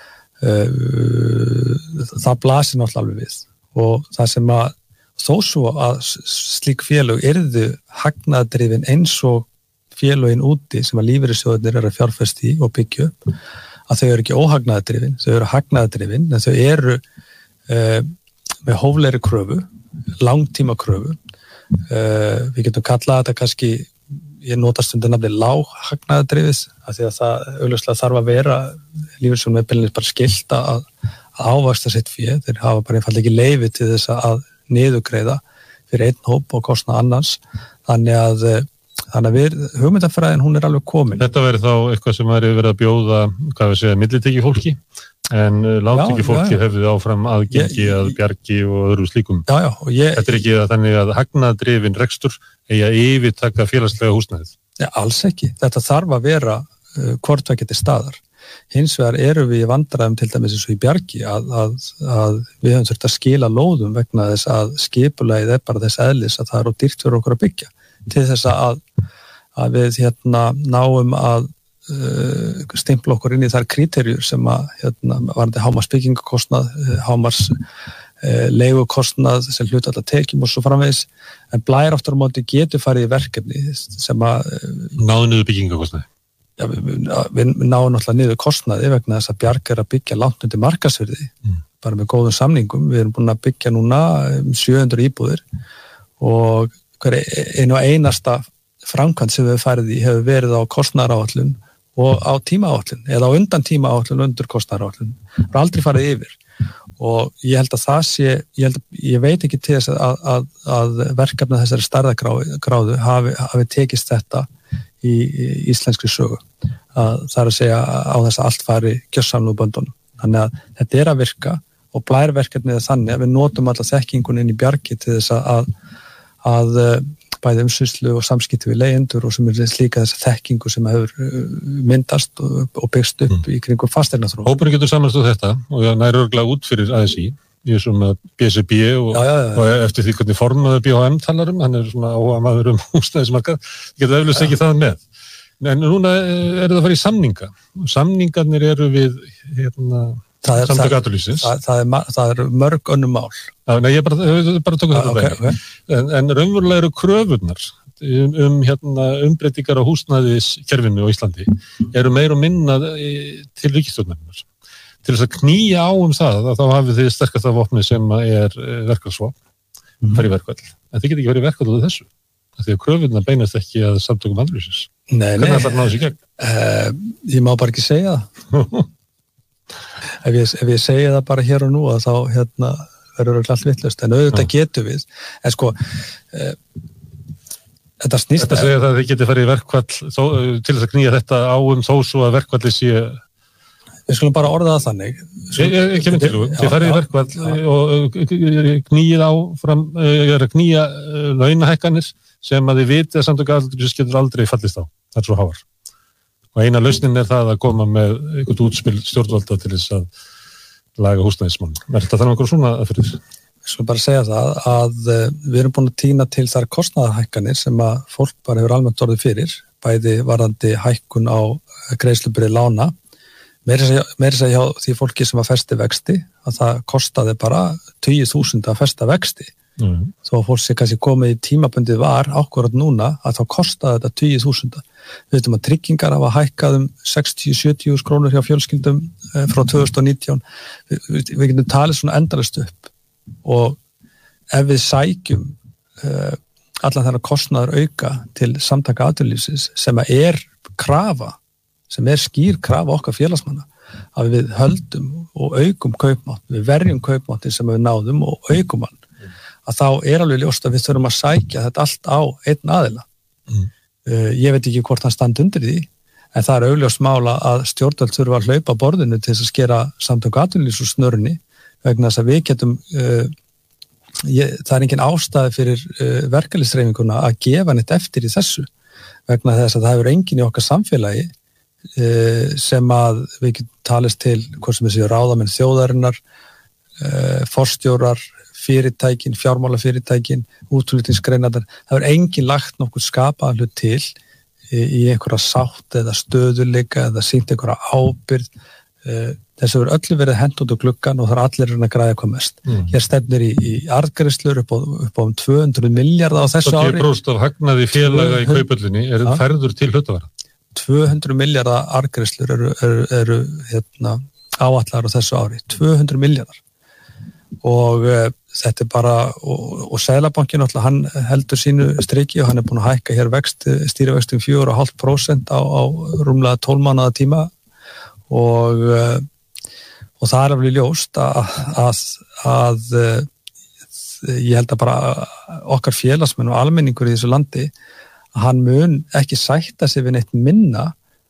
[SPEAKER 1] Það blasir náttúrulega alveg við og það sem að þó svo að slík félög yrðu hagnaðardrifin eins og félögin úti sem að lífeyrissjóðirnir eru að fjárfesta í og byggja upp að þau eru ekki óhagnaðardrifin, þau eru hagnaðardrifin en þau eru uh, með hóflegri kröfu, langtíma kröfu. Uh, við getum kallað þetta kannski, ég nota stundum nafnið lághagnaðardrifis af því að það augljóslega þarf að vera lífeyrissjóðum með beinlínis bara skylt að, að ávaxta sitt fé, þeir hafa bara einfallega ekki leyfi til þess að niðurgreiða fyrir einn hóp og kostnað annars, þannig að Þannig að við, hugmyndafræðin, hún er alveg komin.
[SPEAKER 2] Þetta verður þá eitthvað sem væri verið að bjóða, hvað við segja, millitekki fólki, en lágtekki fólki hefði áfram aðgengi ég, að Bjargi og öðru slíkum.
[SPEAKER 1] Já, já, og ég...
[SPEAKER 2] Þetta er ekki að þannig að hagnaðardrifin rekstur eigi að yfirtaka félagslega húsnæðið.
[SPEAKER 1] Nei, alls ekki. Þetta þarf að vera uh, hvort tveggja til staðar. Hins vegar eru við í vandræðum til dæmis eins og í Bjargi að, að, að við höfum þurft að skila lóðum vegna þess að skipulagið er bara þess eðlis að það er dýrt fyrir okkur að byggja. Til þess að, að við hérna, náum að uh, stimpla okkur inn í þær kríterjur sem að hérna, varandi hámars byggingakostnað, hámars uh, leigukostnað sem hluta alltaf tekjum og svo framvegis, en blær aftur á móti getur farið í verkefni sem að...
[SPEAKER 2] Uh, Náðu niður byggingakostnaði?
[SPEAKER 1] Já, við, við, við náum náttúrulega niður kostnaði vegna þess að Bjarg er að byggja langt undir markaðsvirði, mm. bara með góðum samningum. Við erum búin að byggja núna um sjö hundruð íbúðir og hver einu einasta framkvæmd sem við farið í hefur verið á kostnaðaráætlun og á tímaáætlun eða á undan tímaáætlun undir kostnaðaráætlun. Það er aldrei farið yfir og ég held að það sé, ég, held að, ég veit ekki til þess að, að, að verkefna þessari stærðagráðu hafi, hafi tekist þetta í, í íslenskri sögu. Að það er að segja á þess að allt fari gjörsamlega úr böndunum. Þannig að þetta er að virka og blærverkefnið er þannig að við notum alla þekkingun inn í bjargi til þess að, að, að bæði umsýslu og samskipti við leigjendur og sem er líka þessa þekkingu sem hefur myndast og, og byggst upp mm. í kringum fasteignaþróun.
[SPEAKER 2] Hópurinn getur samanst á þetta og það er örgulega út fyrir A S í, ég er svona B S R B og,
[SPEAKER 1] já, já, já.
[SPEAKER 2] og eftir því hvernig formaður B H M talar um, hann er svona áhuga maður um húsnæðismarkað, ég getur eflaust ekki það með. En núna er það að fara í samninga og samningarnir eru við hérna
[SPEAKER 1] Það er,
[SPEAKER 2] Samtök atvinnulífsins.
[SPEAKER 1] Það, það, er, það er mörg önnum mál.
[SPEAKER 2] Já, nei, ég bara, bara tók þetta
[SPEAKER 1] okay,
[SPEAKER 2] okay. En, en raunverulega eru kröfurnar um, um hérna, umbreytingar á húsnæðiskerfinu á Íslandi eru meir og minna til ríkisstjórnarinnar. Til þess að knýja á um það, þá hafið þið sterkasta vopni sem er verkfallsvopn, mm. fara í verkfall. En þið getur ekki verið í verkfall út af þessu. Því að kröfurnar beinast ekki að Samtökum atvinnulífsins.
[SPEAKER 1] Nei, nei.
[SPEAKER 2] Hvernig er það náðu sér gegn?
[SPEAKER 1] Uh, ég má bara ekki segja það. Ef ég, ef ég segi það bara hér og nú að þá hérna, verður það allt vitlaust en auðvitað getum við en sko e, þetta snýst
[SPEAKER 2] Þetta segja það að þið getið farið í verkfall þó, til þess að knýja þetta á um þó svo að verkfalli sé
[SPEAKER 1] Við skulum bara orða það þannig
[SPEAKER 2] Ég, ég, ég kemur til þú, þið farið í verkfall og knýjið á fram, er að knýja launahækkanir sem að þið viti að Samtök atvinnulífsins getur aldrei fallist á, það er svo háar og eina lausnin er það að koma með eitthvað útspil stjórnvalda til þess að laga húsnæðismál. Er þetta þannig okkur svona að fyrir þess?
[SPEAKER 1] Ég skal bara segja það að við erum búin að tína til þar kostnaðarhækkanir sem að fólk bara hefur almennt orðið fyrir, bæði varðandi hækkun á greiðslubyrði lána, meira að segja hjá því fólki sem að festi vexti, að það kostaði bara tíu þúsund að festa vexti. Mm. Þó að fólk sé kannski komið í tímabundið var ákvarðat núna að þá kostaði þetta tíu þúsund. Við veitum að tryggingar hafa hækkað um sextíu til sjötíu krónur hjá fjölskyldum frá tvö þúsund og nítján. Við, við, við getum talið svona endalaust upp og ef við sækjum uh, allan þennan kostnaður auka til Samtaka atvinnulífsins sem er krafa, sem er skýr krafa okkar félagsmanna að við höldum og aukum kaupmátt, við verjum kaupmáttin sem við náðum og aukum hann. Að þá er alveg ljóst að við þurfum að sækja þetta allt á einn aðila. Mm. Uh, ég veit ekki hvort hann standi undir því, en það er augljóst mála að stjórnvöld þurfa að hlaupa borðinu til þess að skera Samtök atvinnulífs úr snörunni vegna þess að við getum, uh, ég, það er engin ástæði fyrir uh, verkalýðshreyfinguna að gefa neitt eftir í þessu vegna þess að það hefur engin í okkar samfélagi uh, sem að við getum talist til, hvort sem við séu ráðamenn þjóðarinnar, uh, forstjórar, fyrirtækin, fjármálafyrirtækin, útflutningsgreinarnar, það er engin lagt nokkuð skapaðan hlut til í, í einhverja sátt eða stöðuleika eða sýnt einhverja ábyrgð. Þessu verður öllu verið hent út á gluggan og það er allir að græða hvað mest. Mm. Hér stefnir í, í arðgreiðslur upp á, upp á um tvö hundruð milljarða á þessu ári.
[SPEAKER 2] tíu prósent af hagnaði félaga í kaupöllinni er ja. Færður til hlutavara.
[SPEAKER 1] tvö hundruð milljarða arðgreiðslur eru, eru, eru hérna, áætlaðar á þessu ári. tvö hundruð milljarðar. Og uh, þetta er bara og, og Seðlabankinn alltaf hann heldur sínu striki og hann er búin að hækka hér vext, stýrivextum fjögur og hálft prósent á, á rúmlega tólf mánaða tíma og, uh, og það er alveg ljóst að, að, að uh, ég held að bara okkar félagsmenn og almenningur í þessu landi að hann mun ekki sætta sig við neitt minna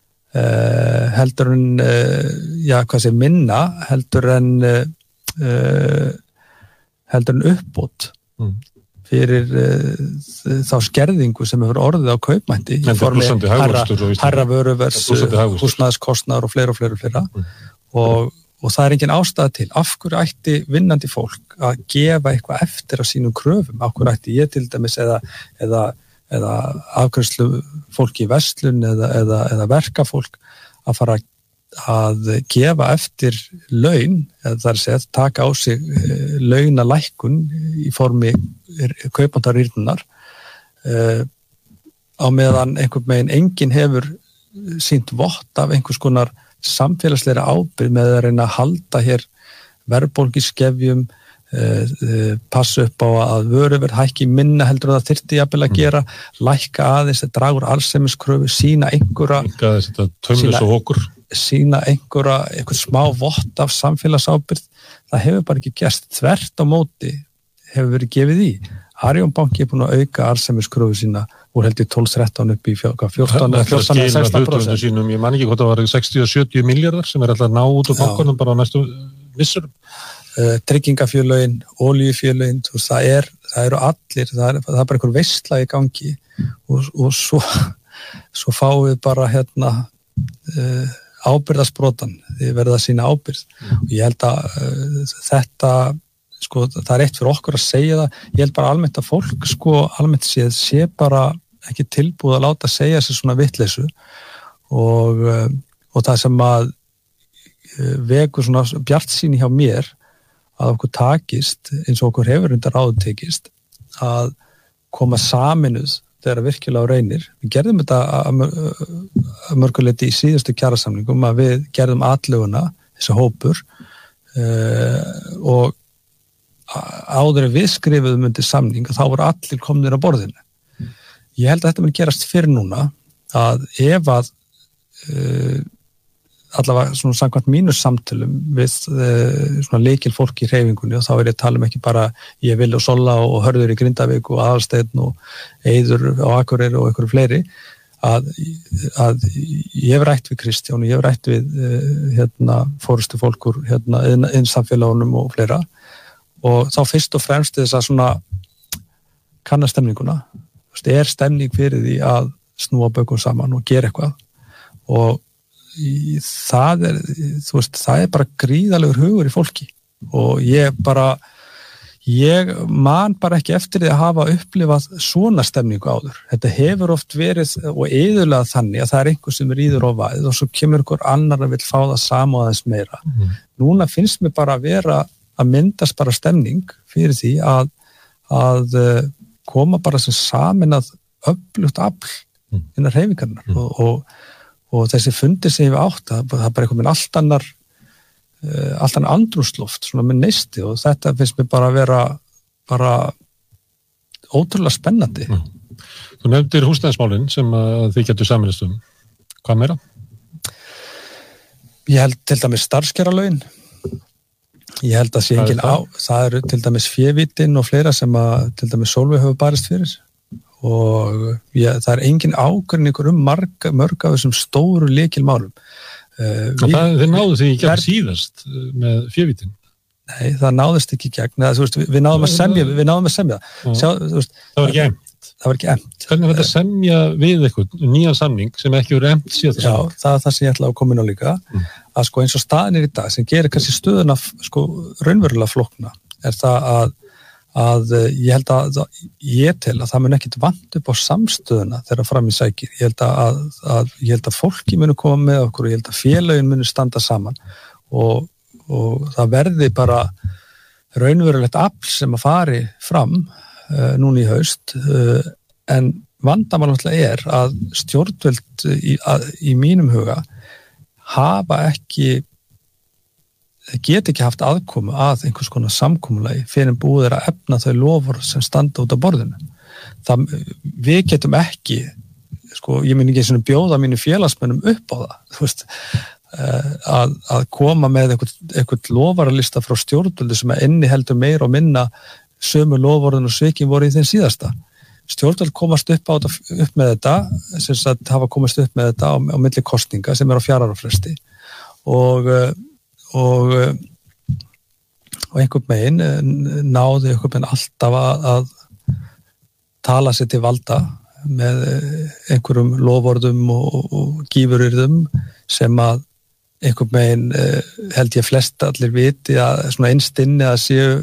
[SPEAKER 1] uh, heldur en uh, já hvað sé minna heldur en uh, Uh, heldur en uppbót mm. fyrir uh, þá skerðingu sem hefur orðið á kaupmætti í formi herra vöruvers, húsnæðiskostnaðar og fleira og fleira og fleira mm. og, og það er engin ástæða til af hverju ætti vinnandi fólk að gefa eitthvað eftir á sínum kröfum, af hverju ætti ég til dæmis eða, eða, eða afgreiðslu fólki í verslun eða, eða, eða verkafólk að fara að að gefa eftir laun, eða það er að segja, taka á sig launalækkun í formi kaupandarýrnunar uh, á meðan einhvern veginn enginn hefur sýnt vott af einhvers konar samfélagsleira ábyrgð með að reyna að halda hér verðbólguskefjum, uh, uh, passa upp á að vöruverð hækki minna heldur það þyrfti jafnvel að gera, lækka aðeins, dragur arðsemiskröfu, sína einhverja
[SPEAKER 2] sína,
[SPEAKER 1] sína einhverja einhver smá vott af samfélagsábyrgð. Það hefur bara ekki gerst, þvert á móti hefur verið gefið í. Arion banki er búin að auka arðsemiskröfu sína úr heldur tólf þrettán upp í fjórtán sextán prósent.
[SPEAKER 2] Sínum, ég man ekki hvort það var sextíu til sjötíu milljarðar sem er alltaf að ná út úr bankunum bara á næstu vissurum.
[SPEAKER 1] Uh, tryggingafjölögin, olíufjölögin, það, er, það eru allir, það er, það er bara einhver veisla í gangi og, og svo, svo fáum við bara hérna uh, ábyrgðasbrotan, þið verða að sína ábyrgð. Mm. Og ég held að uh, þetta, sko, það er eitt fyrir okkur að segja það, ég held bara almennt að fólk, sko, almennt séð, sé bara ekki tilbúið að láta segja sér svona vitleysu og, uh, og það sem að uh, vekur svona bjartsýni hjá mér að okkur takist, eins og okkur hefur undir áður tekist, að koma saminuð þegar virkilega á reynir. Við gerðum þetta að mörguleiti í síðustu kjarasamningum að við gerðum atlöguna, þessi hópur, uh, og áður en við skrifuðum undir samning og þá voru allir komnir á borðinu. Mm. Ég held að þetta mun gerast fyrr núna að ef að uh, allavega svona samkvæmt mínus samtölum við uh, svona leikil fólk í hreyfingunni og þá er ég að tala um ekki bara ég vil og Solla og Hörður í Grindavík og Aðalsteinn og Eiður á Akureyri og einhverju fleiri að, að ég hef rætt við Kristján og ég hef rætt við uh, hérna fórustu fólkur hérna inn samfélagunum og fleira og þá fyrst og fremst þess að svona kanna stemninguna. Er stemning fyrir því að snúa bökum saman og gera eitthvað og Í, það er, þú veist, það er bara gríðalegur hugur í fólki og ég bara ég man bara ekki eftir því að hafa upplifað svona stemningu áður. Þetta hefur oft verið og iðulega þannig að það er einhver sem er íður á væð og svo kemur einhver annar að vil fá það sama og aðeins meira. Mm. Núna finnst mér bara að vera að myndast bara stemning fyrir því að, að koma bara sem samin að öflugt afl mm. innan hreyfingarnar mm. og, og og þessi fundir sem ég hef átt, það er bara einhvern veginn allt annar uh, allt annar andrúmsloft, svona með neisti og þetta finnst mér bara að vera bara ótrúlega spennandi.
[SPEAKER 2] Mm. Þú nefndir húsnæðismálin sem að þið getur saminast um. Hvað meira?
[SPEAKER 1] Ég held til dæmis starfskjaralögin. Ég held að sé engin á, það eru til dæmis févítin og fleira sem að til dæmis Sólveig hefur barist fyrir. Og ja, það er engin ágreiningur um marga, mörg af þessum stóru lykilmálum. Uh,
[SPEAKER 2] við, það, þeir náðu því í gegn síðast með févítin?
[SPEAKER 1] Nei, það náðist ekki í gegn. Eða, veist, við náðum að semja, við náðum að semja. Sjá, veist,
[SPEAKER 2] það var ekki emt.
[SPEAKER 1] Það var ekki emt.
[SPEAKER 2] Hvernig er þetta að semja við eitthvað nýjan samning sem ekki verið emt síðan?
[SPEAKER 1] Já, það er það sem ég ætla að koma inn á líka. Mm. Að sko eins og staðin er í dag sem gerir kannski stöðuna sko raunverulega flókna er það að að ég held að ég tel að það mun ekkit vant upp á samstöðuna þegar fram í sækir. Ég held að, að, ég held að fólki muni koma með okkur og ég held að félögin muni standa saman og, og það verði bara raunverulegt afl sem að fari fram uh, núna í haust uh, en vandamál náttúrulega er að stjórnvöld í, að, í mínum huga hafa ekki get ekki haft aðkomu að einhvers konar samkomulagi fyrir en búið er að efna þau loforð sem standa út á borðinu. Það, við getum ekki, sko, ég minn ekki svona bjóða mínu félagsmönnum upp á það, þú veist, að, að koma með einhvern, einhvern lofaralista frá stjórnvöldu sem að inniheldur meira og minna sömu loforðin og svikin voru í þeim síðasta. Stjórnvöld komast upp, á, upp með þetta, sem sagt hafa komast upp með þetta á, á milli kosninga sem er á fjararafresti og og og einhvern megin náði einhvern megin alltaf að, að tala sér til valda með einhverjum loforðum og, og, og gífuryrðum sem að einhvern megin held ég flest allir viti að svona innst inni að séu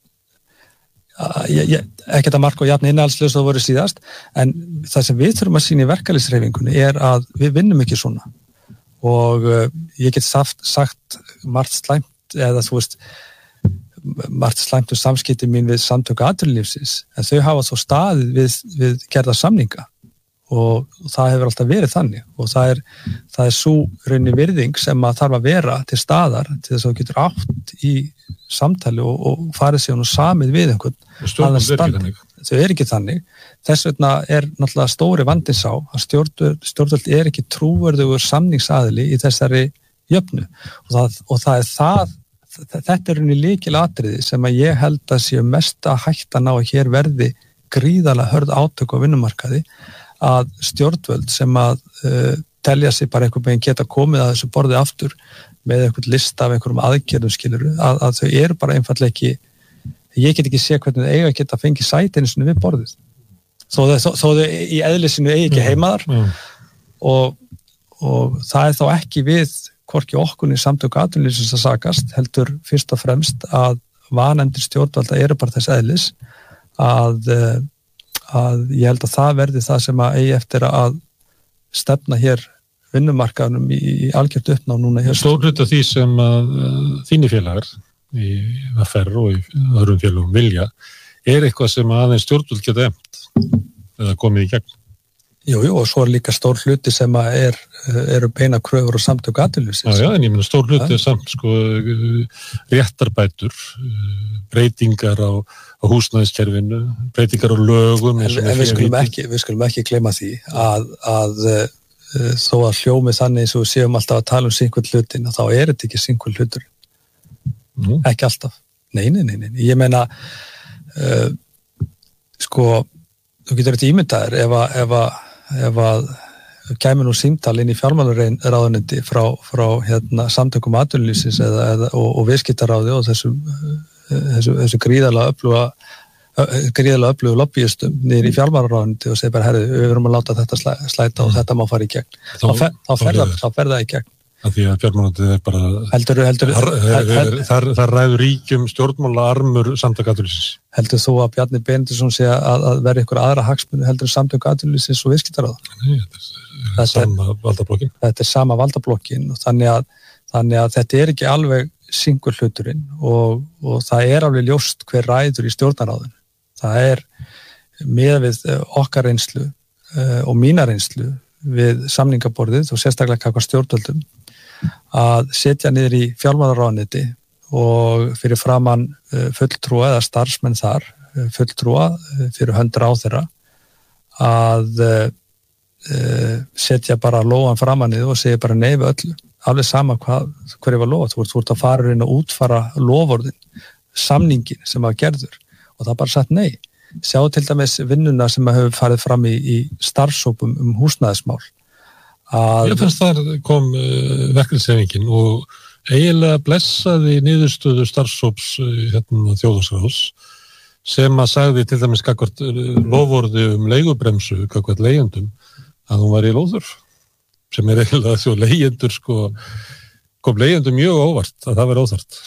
[SPEAKER 1] að, ég, ég, ekkert að marka og jafn innhaldslega það voru síðast en það sem við þurfum að sýna í verkalýðshreyfingunni er að við vinnum ekki svona og uh, ég get sagt, sagt margt slæmt eða þú veist margt slæmt um samskipti mín við samtök atvinnulífsins en þau hafa þó staðið við, við gerða samninga og það hefur alltaf verið þannig og það er, það er svo raunni virðing sem að þarf að vera til staðar til þess að þú getur átt í samtali og, og farið sig og samið við einhvern.
[SPEAKER 2] Stjórnvöld er ekki þannig.
[SPEAKER 1] Þau er ekki þannig. Þess vegna er náttúrulega stóri vandinn sá að stjórnvöld, stjórnvöld er ekki trúverðugur samningsaðili í þessari jöfnu og það, og það er það, þetta er raunni lykilatriði sem að ég held að séu mesta hættan á að hér verði gríðarlega hörð átök á vinnumarkaði að stjórnvöld sem að uh, telja sig bara einhvern veginn geta komið að þessu borði aftur með einhvern lista af einhverjum aðgerðum skiluru, að, að þau eru bara einfallega ekki, ég get ekki sé hvernig þau eiga að geta fengið sætinu við borðið. Þó þau, þó þau í eðlisinu eigi ekki heimaðar mm, mm. Og, og það er þá ekki við hvorki okkur í samtök atvinnulífsins að sakast, heldur fyrst og fremst að vanefndir stjórnvalda eru bara þess eðlis að að ég held að það verði það sem að eigi eftir að stefna hér vinnumarkaðunum í, í algjört uppná núna hér.
[SPEAKER 2] Stór hluti af því sem að þínir félagar í V F R og í öðrum félagum vilja er eitthvað sem aðeins stjórnvöld geta efnt eða komið í gegn.
[SPEAKER 1] Jú, jú, og svo er líka stór hluti sem að er, eru beina kröfur og samtök atvinnulífsins.
[SPEAKER 2] Já, já, en ég meina stór hluti er samt sko réttarbætur, breytingar á, á húsnæðiskerfinu, breytingar á lögum.
[SPEAKER 1] En, en við skulum ekki, við skulum ekki gleyma því að, að uh, þó að hljómi þannig eins og við séum alltaf að tala um sinnkvöld hlutin, þá er þetta ekki sinnkvöld hlutur. Mm. Ekki alltaf. Nei, nei, nei, nei. Ég meina, uh, sko, þú getur þetta ímyndaðir ef að, ef að ef að kæmi nú símtal inn í fjármálaráðuneyti frá, frá hérna, samtökum atvinnulífsins eða, eða, og, og viðskiptaráði og þessum, þessu, þessu gríðarlega öfluga gríðarlega öflugu lobbyistum niður í fjármálaráðuneyti og segir bara, herri, við verum að láta þetta slæ, slæta og þetta má fara í gegn. Þá, þá, fer, þá, fer, það, þá fer það í gegn.
[SPEAKER 2] Að því að fjármálaráðuneytið er bara
[SPEAKER 1] heldur, heldur,
[SPEAKER 2] þar, held, þar, þar ræður ríkjum stjórnmála armur samtök atvinnulífsins.
[SPEAKER 1] Heldur þú að Bjarni Benediktsson sé að, að vera ykkur aðra hagsmuni heldur samtök atvinnulífsins og viðskiptaráð?
[SPEAKER 2] Nei, þetta er sama valdablokkin.
[SPEAKER 1] Þetta er sama valdablokkin og þannig að, þannig að þetta er ekki alveg singur hluturinn og, og það er alveg ljóst hver ræður í stjórnaráðinu. Það er með við okkar reynslu uh, og mína reynslu við samningaborðið og sérstaklega hvað stjórnvöldum að setja niður í fjármálaráðuneyti og fyrir framann fulltrúa eða starfsmenn þar, fulltrúa fyrir hönd ráðherra að uh, setja bara lóan framan í og segja bara nei við öllu, alveg sama hvað, hverju var lofa, þú ert að fara inn og útfara lofórðin, samningin sem var gerður og það bara sagt nei. Sjá til dæmis vinnuna sem hefur farið fram í, í starfsópum um húsnæðismál. Að...
[SPEAKER 2] Ég fannst þar kom uh, verkefnishreyfingin og eiginlega blessaði niðurstöðu starfsóps uh, hérna, þjóðhagsráðs sem að sagði til dæmis gagnvart uh, loforði um leigubremsu gagnvart leigjendum að hún var í lóður sem er eiginlega þjó leigjendur sko, kom leigjendum mjög óvart að það veri óþarft.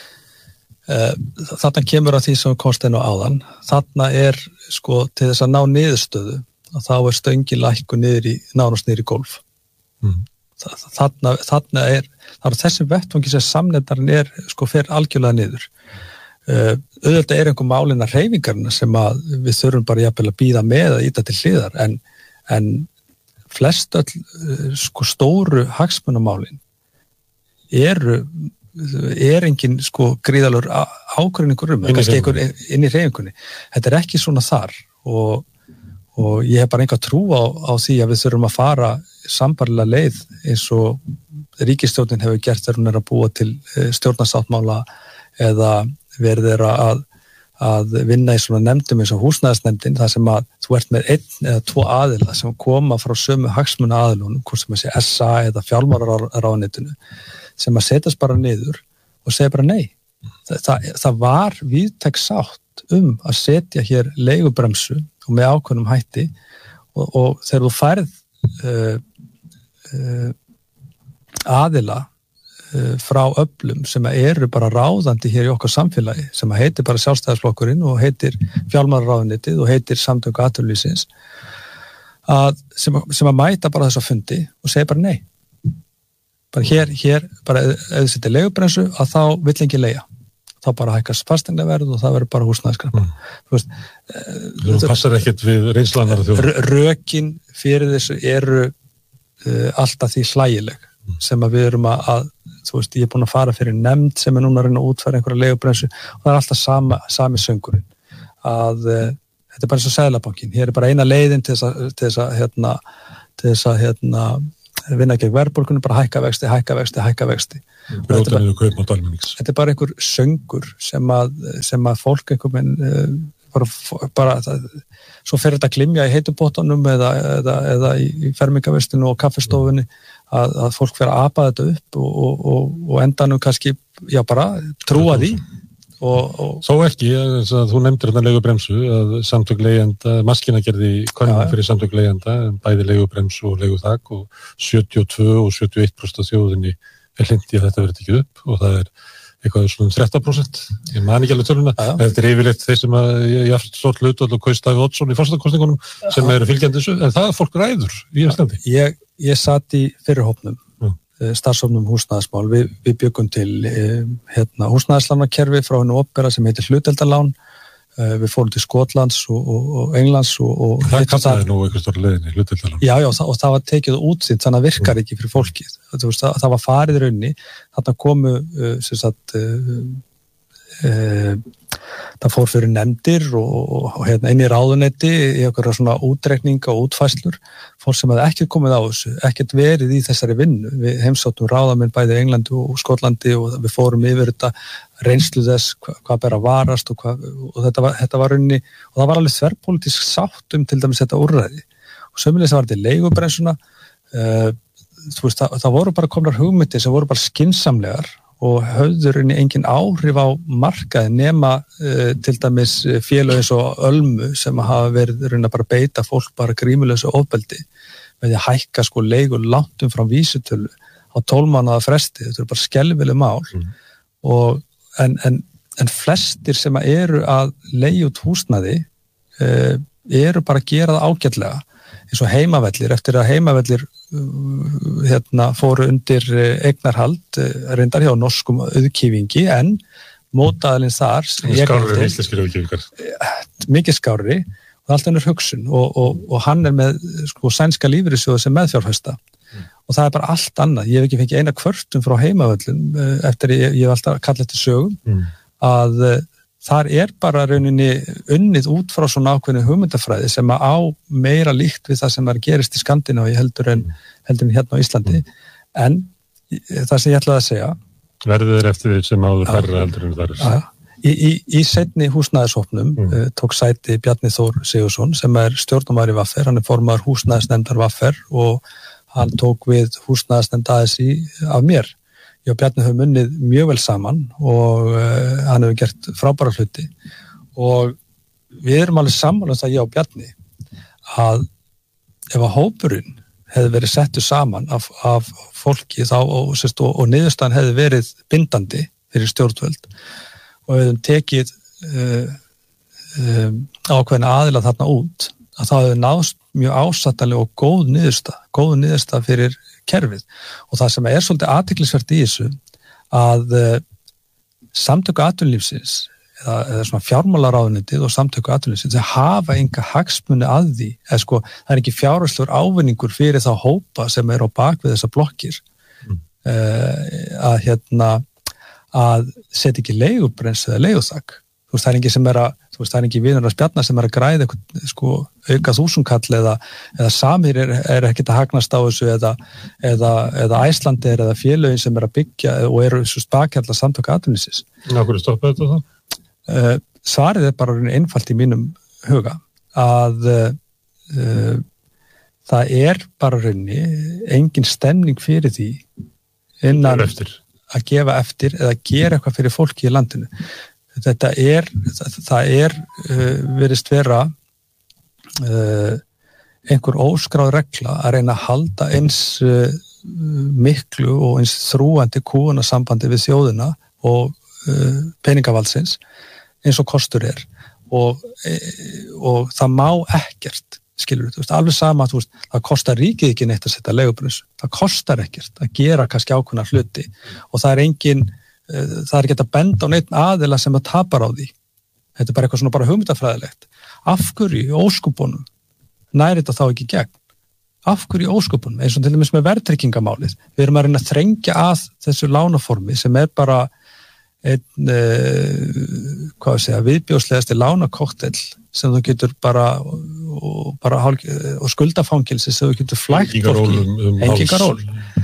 [SPEAKER 1] Þarna kemur að því sem komst inn á áðan. Þarna er sko til þess að ná niðurstöðu og þá er stöngi lækku niður í nánast niður í gólf. Mm. Þarna, þarna er, það er þessi vettvangi sem samnefnarinn er sko fer algjörlega niður. Uh, auðvitað er einhver málina hreyfingarna sem að við þurfum bara jafnvel að býða með að íta til hliðar en, en flest öll uh, sko stóru hagsmunamálin eru er engin sko gríðalur ákvörðningur um, kannski einhver inn í hreyfingunni. Þetta er ekki svona þar og, og ég hef bara enga trú á, á því að við þurfum að fara sambarilega leið eins og ríkisstjórnin hefur gert þegar hún er að búa til stjórnarsáttmála eða verður að, að vinna í svona nefndum eins og húsnæðisnefndin þar sem að þú ert með einn eða tvo aðila sem koma frá sömu hagsmuna aðilunum, hvort sem að sé S A eða fjármálaráðuneytinu sem að setjast bara niður og segja bara nei. Það, það, það var víðtæk sátt um að setja hér leigubremsu og með ákveðnum hætti og, og þegar þú færð uh, uh, aðila uh, frá öflum sem eru bara ráðandi hér í okkar samfélagi sem að heitir bara Sjálfstæðisflokkurinn og heitir fjármálaráðuneytið og heitir samtök atvinnulífsins að sem, sem að mæta bara þessa fundi og segja bara nei. Bara hér, hér, bara ef þið setja leigubremsu að þá vill ekki leigja. þá bara hækkar fasteignaverð og það verður bara húsnæðiskreppa.
[SPEAKER 2] Mm. Þú veist, þú passar ekkert við reynslanar þjóð.
[SPEAKER 1] Rökin fyrir þessu eru uh, alltaf því hlægileg mm. sem að við erum að, að þú veist, ég er búin að fara fyrir nefnd sem er núna að reyna að útfæra einhverja leigubremsu og það er alltaf sama, sami söngurinn að uh, þetta er bara eins og Seðlabankinn, hér er bara eina leiðin til þess að, til þess að, hérna, til þess að hérna, vinna gegn verðbólgunni, bara hækka vexti, hækka vexti, hækka vexti.
[SPEAKER 2] Þetta er, bara,
[SPEAKER 1] þetta er bara einhver söngur sem að, sem að fólk einhver menn uh, bara, bara það, svo fer þetta að glimja í heitubótunum eða, eða, eða í fermingavestinu og kaffestofunni að, að fólk fer að apa þetta upp og, og, og, og endanum kannski, já bara, trúa því. Og, og...
[SPEAKER 2] Svo ekki, að þú nefndir þetta leigubremsu, að samtök leigjenda, Maskína gerði könnun fyrir samtök leigjenda, bæði leigubremsu og leiguþak og sjötíu og tvö og sjötíu og eitt prósent af þjóðinni er hlindi að þetta verið tekið upp og það er eitthvað svona þrettán prósent, ég man ekki alveg töluna, þetta er yfirleitt þeir sem að ég haft stórt hlutvall og kaust Davíð Oddsson í forsetakosningunum sem eru fylgjandi þessu, en það er fólk ræður í Íslandi.
[SPEAKER 1] Ég, ég satt í fyrirhópnum, mm. starfshópnum húsnæðismál, við, við byggum til hérna, húsnæðislánakerfi frá hennu opera sem heitir hlutdeildarlán, við fórum til Skotlands og, og, og Englands og, og
[SPEAKER 2] það kallaði nú eitthvað stóra leiðinni, hlutdeildarlán.
[SPEAKER 1] Já, já, og það var tekið út sínt, þannig að virkar ekki fyrir fólkið. Það, það var farið raunni, þarna komu uh, sem sagt uh, uh, það fór fyrir nefndir og, og, og hérna inn í ráðuneyti í einhverja svona útreikninga og útfæslur, fólk sem hefði ekkert komið á þessu, ekkert verið í þessari vinnu. Við heimsóttum ráðamenn bæði í Englandi og Skotlandi og við fórum yfir þetta reynslu þess, hva, hvað ber að varast og, hva, og þetta var, þetta var raunni, og það var alveg þverpólitísk sátt um til dæmis þetta úrræði. Og sömuleiðis var þetta leigubremsuna, uh, þú veist, það, það voru bara komnar hugmyndir sem voru bara skynsamlegar og höfður inn í engin áhrif á markaði nema uh, til dæmis félög eins og Ölmu sem hafa verið raun að bara beita fólk bara grímulausu ofbeldi með því að hækka sko leigu langt um frá vísitölu á tólf mánaða fresti, þetta er bara skelfileg mál mm. og en, en, en flestir sem eru að leigja út húsnæði uh, eru bara að gera það ágætlega eins og heimavellir, eftir að heimavellir uh, hérna, fóru undir uh, eignarhald, uh, reyndar hjá norskum auðkýfingi, en mótaðalinn þar
[SPEAKER 2] skárri, íslenskir auðkýfingar
[SPEAKER 1] mikið skárri, og það er allt önnur hugsun og, og, og hann er með sko, sænska lífeyrissjóð sem meðfjárfesta mm. og það er bara allt annað, ég hef ekki fengið eina kvörtun frá heimavöllum uh, eftir ég, ég hef alltaf kallað eftir sögum mm. að uh, þar er bara rauninni unnið út frá svona ákveðinu hugmyndafræði sem að á meira líkt við það sem er gerist í Skandinavíu heldur en, heldur en hérna á Íslandi. Mm. En það sem ég ætlaði að segja...
[SPEAKER 2] Verður þeir eftir því sem áður færra heldur en það er?
[SPEAKER 1] Í, í, í seinni húsnæðishópnum mm. uh, tók sæti Bjarni Þór Sigurðsson sem er stjórnarmaður í V R, hann er formaður húsnæðisnefndar V R og hann tók við húsnæðisnefnd A S í af mér. Ég og Bjarni höfum unnið mjög vel saman og uh, hann hefur gert frábæra hluti og við erum alveg sammála um það ég og Bjarni að ef að hópurinn hefði verið settur saman af, af fólki þá og, og, og niðurstaðan hefði verið bindandi fyrir stjórnvöld og við hefum tekið uh, uh, ákveðna aðila þarna út að það hefði náðst mjög ásættanlega og góð niðurstað, góð niðurstað fyrir kerfið og það sem er svolítið athyglisvert í þessu að uh, samtöku atvinnulífsins eða, eða svona fjármálaráðuneytið og samtöku atvinnulífsins þau hafa enga hagsmuni að því eða sko það er ekki fjárhagslegur ávinningur fyrir þá hópa sem er á bak við þessar blokkir mm. uh, að hérna að setja ekki leigubremsu eða leiguþak þú veist það er ekki sem er að þú veist það er ekki vinur að spjarna sem er að græða eitthvað sko auka þúsundkall eða, eða Samir er, er ekkert að hagnast á þessu eða, eða, eða Æslandir eða félögin sem er að byggja og eru svo bakhjarla samtöku atvinnulífsins.
[SPEAKER 2] Ná, hverju stoppa þetta þá?
[SPEAKER 1] Uh, svarið er bara einfalt í mínum huga að uh, það er bara raunni engin stemning fyrir því innan að gefa eftir eða gera eitthvað fyrir fólki í landinu. Þetta er, það, það er uh, virðist vera uh, einhver óskráð regla að reyna að halda eins uh, miklu og eins þrúandi kúgunasambandi við þjóðina og uh, peningavaldsins eins og kostur er og, og það má ekkert skilur þú veist, alveg sama þú veist, það kostar ríkið ekki neitt að setja leigubremsu, það kostar ekkert að gera kannski ákveðna hluti og það er engin það er ekki að benda á neitt aðila sem að tapar á því. Þetta er bara eitthvað svona bara hugmyndafræðilegt. Af hverju í óskupunum næri þetta þá ekki gegn? Af hverju í óskupunum? Eins og til dæmis með verðtryggingamálið. Við erum að reyna að þrengja að þessu lánaformi sem er bara einn, uh, hvað að segja, viðbjóðslegasti lánakokteil sem þú getur bara og, bara hálf, og skuldafangilsi sem þú getur flækt fólki.
[SPEAKER 2] Um
[SPEAKER 1] Engingaról.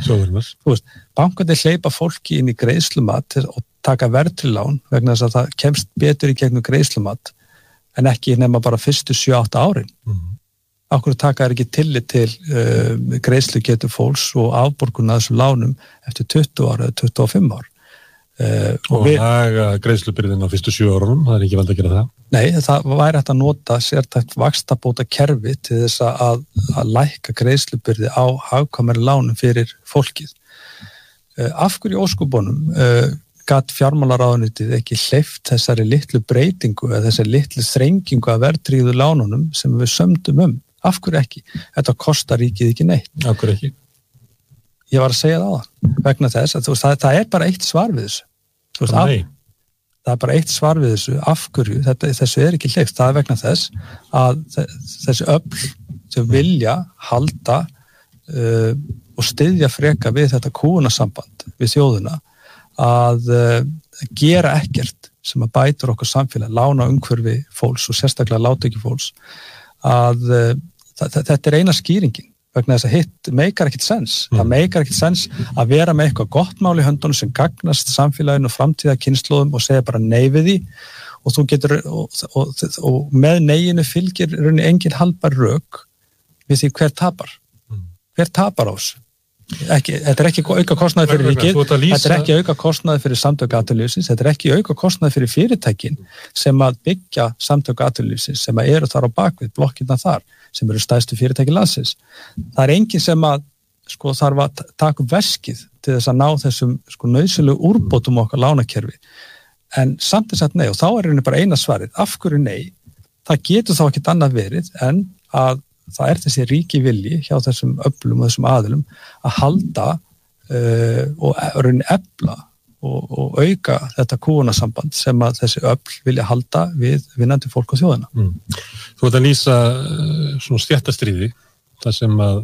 [SPEAKER 1] Þú veist, bankandi hleypa fólki inn í greiðslumat og taka verðtryggilán vegna þess að það kemst betur í gegnum greiðslumat en ekki nema bara fyrstu sjö átta árin. Mm. Akkur taka er ekki tillit til uh, greiðslugetu fólks og afborguna þessum lánum eftir tuttugu ár eða tuttugu og fimm ár. Uh,
[SPEAKER 2] og og við, laga greiðslubyrðin á fyrstu sjö árunum, það er ekki vald að gera það?
[SPEAKER 1] Nei, það væri hægt að nota sértækt vaxtabóta kerfi til þess að, að lækka greiðslubyrði á hagkvæmari lánum fyrir fólkið. Uh, af hverju óskupunum uh, gat fjármálaráðuneytið ekki hleypt þessari litlu breytingu eða þessari litlu þrengingu að verðtryggðu lánunum sem við sömdum um? Af hverju ekki? Þetta kostar ríkið ekki neitt.
[SPEAKER 2] Af hverju ekki?
[SPEAKER 1] Ég var að segja það á það, vegna þess að þú veist, það, það er bara eitt svar við þessu. Þú veist, af, það er bara eitt svar við þessu, af hverju, þetta, þessu er ekki hleypt, það er vegna þess að þessi öfl sem vilja halda uh, og styðja freka við þetta kúgunasamband við þjóðuna að uh, gera ekkert sem að bætur okkur samfélag, lána umhverfi fólks og sérstaklega látekju fólks, að uh, þetta er eina skýringin. Vegna þess að hitt meikar ekkert sens. Mm. Það meikar ekkert sens að vera með eitthvað gott mál í höndunum sem gagnast samfélaginu og framtíða kynslóðum og segja bara nei við því og þú getur, og, og, og með neyinu fylgir rauninni engin haldbar rök við því hver tapar. Mm. Hver tapar á þessu? Ekki, þetta er ekki auka kostnaði fyrir ríkið, þetta er ekki auka kostnaði fyrir samtök atvinnulífsins, þetta er ekki auka kostnaði fyrir fyrirtækin sem að byggja samtök atvinnulífsins sem að eru þar á bakvið, blokkirna þar sem eru stærstu fyrirtæki landsins. Það er engin sem að sko, þarf að taka upp veskið til þess að ná þessum sko, nauðsynlegu úrbótum okkar lánakerfi. En samt er sagt nei og þá er henni bara eina svarið. Af hverju nei? Það getur þá ekkert annað verið en að það er þessi ríki vilji hjá þessum öflum og þessum aðilum að halda uh, og rauninni efla og, og auka þetta kúgunasamband sem að þessi öfl vilja halda við vinnandi fólk og þjóðina.
[SPEAKER 2] Mm. Þú ert að lýsa uh, svona stjættastríði, það sem að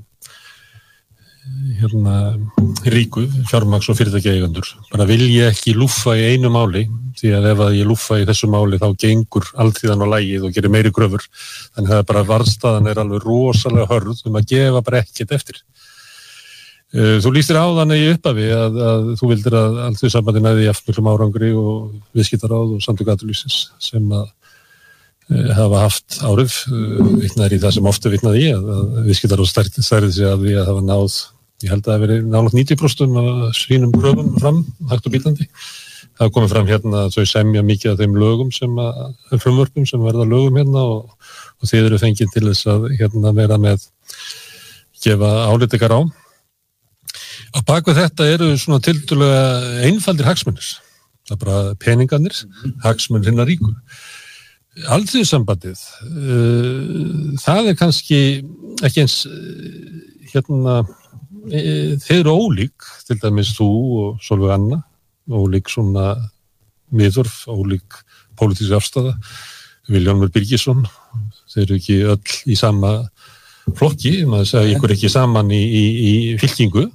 [SPEAKER 2] hérna ríku, fjármagns- og fyrirtækjaeigendur bara vilja ekki lúffa í einu máli því að ef að ég lúffa í þessu máli þá gengur alltíðan á lagið og gerir meiri kröfur, þannig að það er bara varðstaðan er alveg rosalega hörð um að gefa bara ekkert eftir. Þú lýstir á þannig í upphafi að, að þú vildir að allt því sambandi næði jafn miklum árangri og viðskiptaráð og samtök atvinnulífsins sem að e, hafa haft árið, vitnaður í það sem ofta vitnaði í að, að viðskiptaráð stærði sig að því að hafa náð, ég held að það hafi verið nálægt níutíu prósent af sínum kröfum fram, hægt og bítandi. Það komið fram hérna að þau semja mikið af þeim lögum sem að, frumvörpum sem verða lögum hérna og, og þeir eru fengið til þess að hérna vera með gefa álítikar á. Á bakvið þetta eru svona tiltölulega einfaldir hagsmunir. Það er bara peningarnir, hagsmunir hinna ríku. Alþýðusambandið, uh, það er kannski ekki eins uh, hérna, uh, þeir eru ólík, til dæmis þú og Sólveig Anna, ólík svona miðurf, ólík pólitísk afstaða, Vilhjálmur Birgisson, þeir eru ekki öll í sama flokki, maður segja ykkur ekki saman í, í, í fylkingu.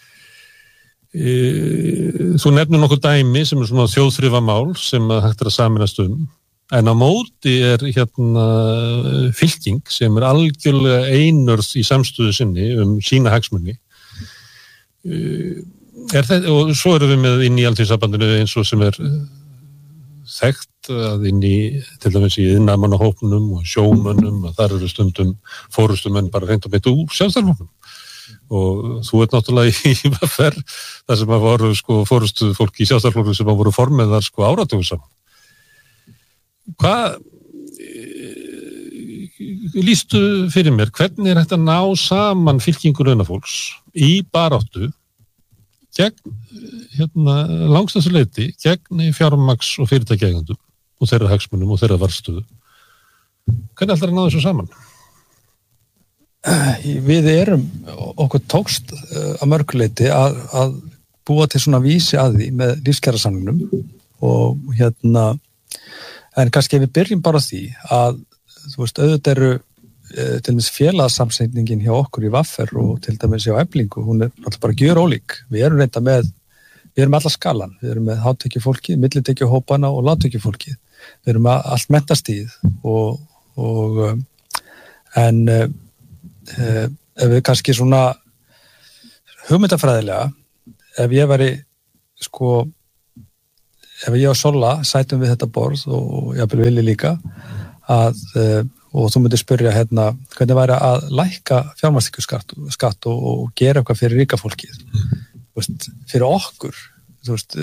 [SPEAKER 2] Þú nefnir nokkuð dæmi sem er svona þjóðþrifamál sem hægt er að saminast um, en á móti er hérna fylking sem er algjörlega einörð í samstöðu sinni um sína hagsmuni. Er það, og svo erum við með inn í Alþýðusambandinu eins og sem er þekkt að inn í til dæmis í iðnaðarmannahópnum og sjómönnum og þar eru stundum fórustumenn bara reynd og beint úr sjálfstæðarflokknum og þú ert náttúrulega í V F R þar sem að voru sko fórustu fólk í sjálfstæðarflokknum sem að voru formeðar sko áratugum saman. Hvað lýstu fyrir mér, hvernig er þetta að ná saman fylkingu launafólks í baráttu gegn hérna, langstæðstu leyti gegn fjármagns- og fyrirtækjaeigendum og þeirra hagsmunum og þeirra varðstöðu. Hvernig ætlar að ná þessu saman?
[SPEAKER 1] Við erum, okkur tókst að mörguleyti að, að búa til svona vísi að því með lífskjarasamningnum og hérna, en kannski ef við byrjum bara á því að, þú veist, auðvitað eru e, til dæmis félagsamsetningin hjá okkur í V A R og til dæmis hjá Eflingu, hún er alltaf bara gjör ólík. Við erum reynda með, við erum alla skalan, við erum með hátekjufólkið, millitekjuhópana og lágtekjufólkið. Við erum með allt mentastíð og, og en e, ef við kannski svona hugmyndafræðilega, ef ég væri sko, ef ég og Solla sætum við þetta borð og jafnvel Vili líka að, og þú myndir spyrja hérna, hvernig væri að lækka fjármagnstekjuskatt skatt og, og gera eitthvað fyrir ríka fólkið, mm. þú veist, fyrir okkur, þú veist,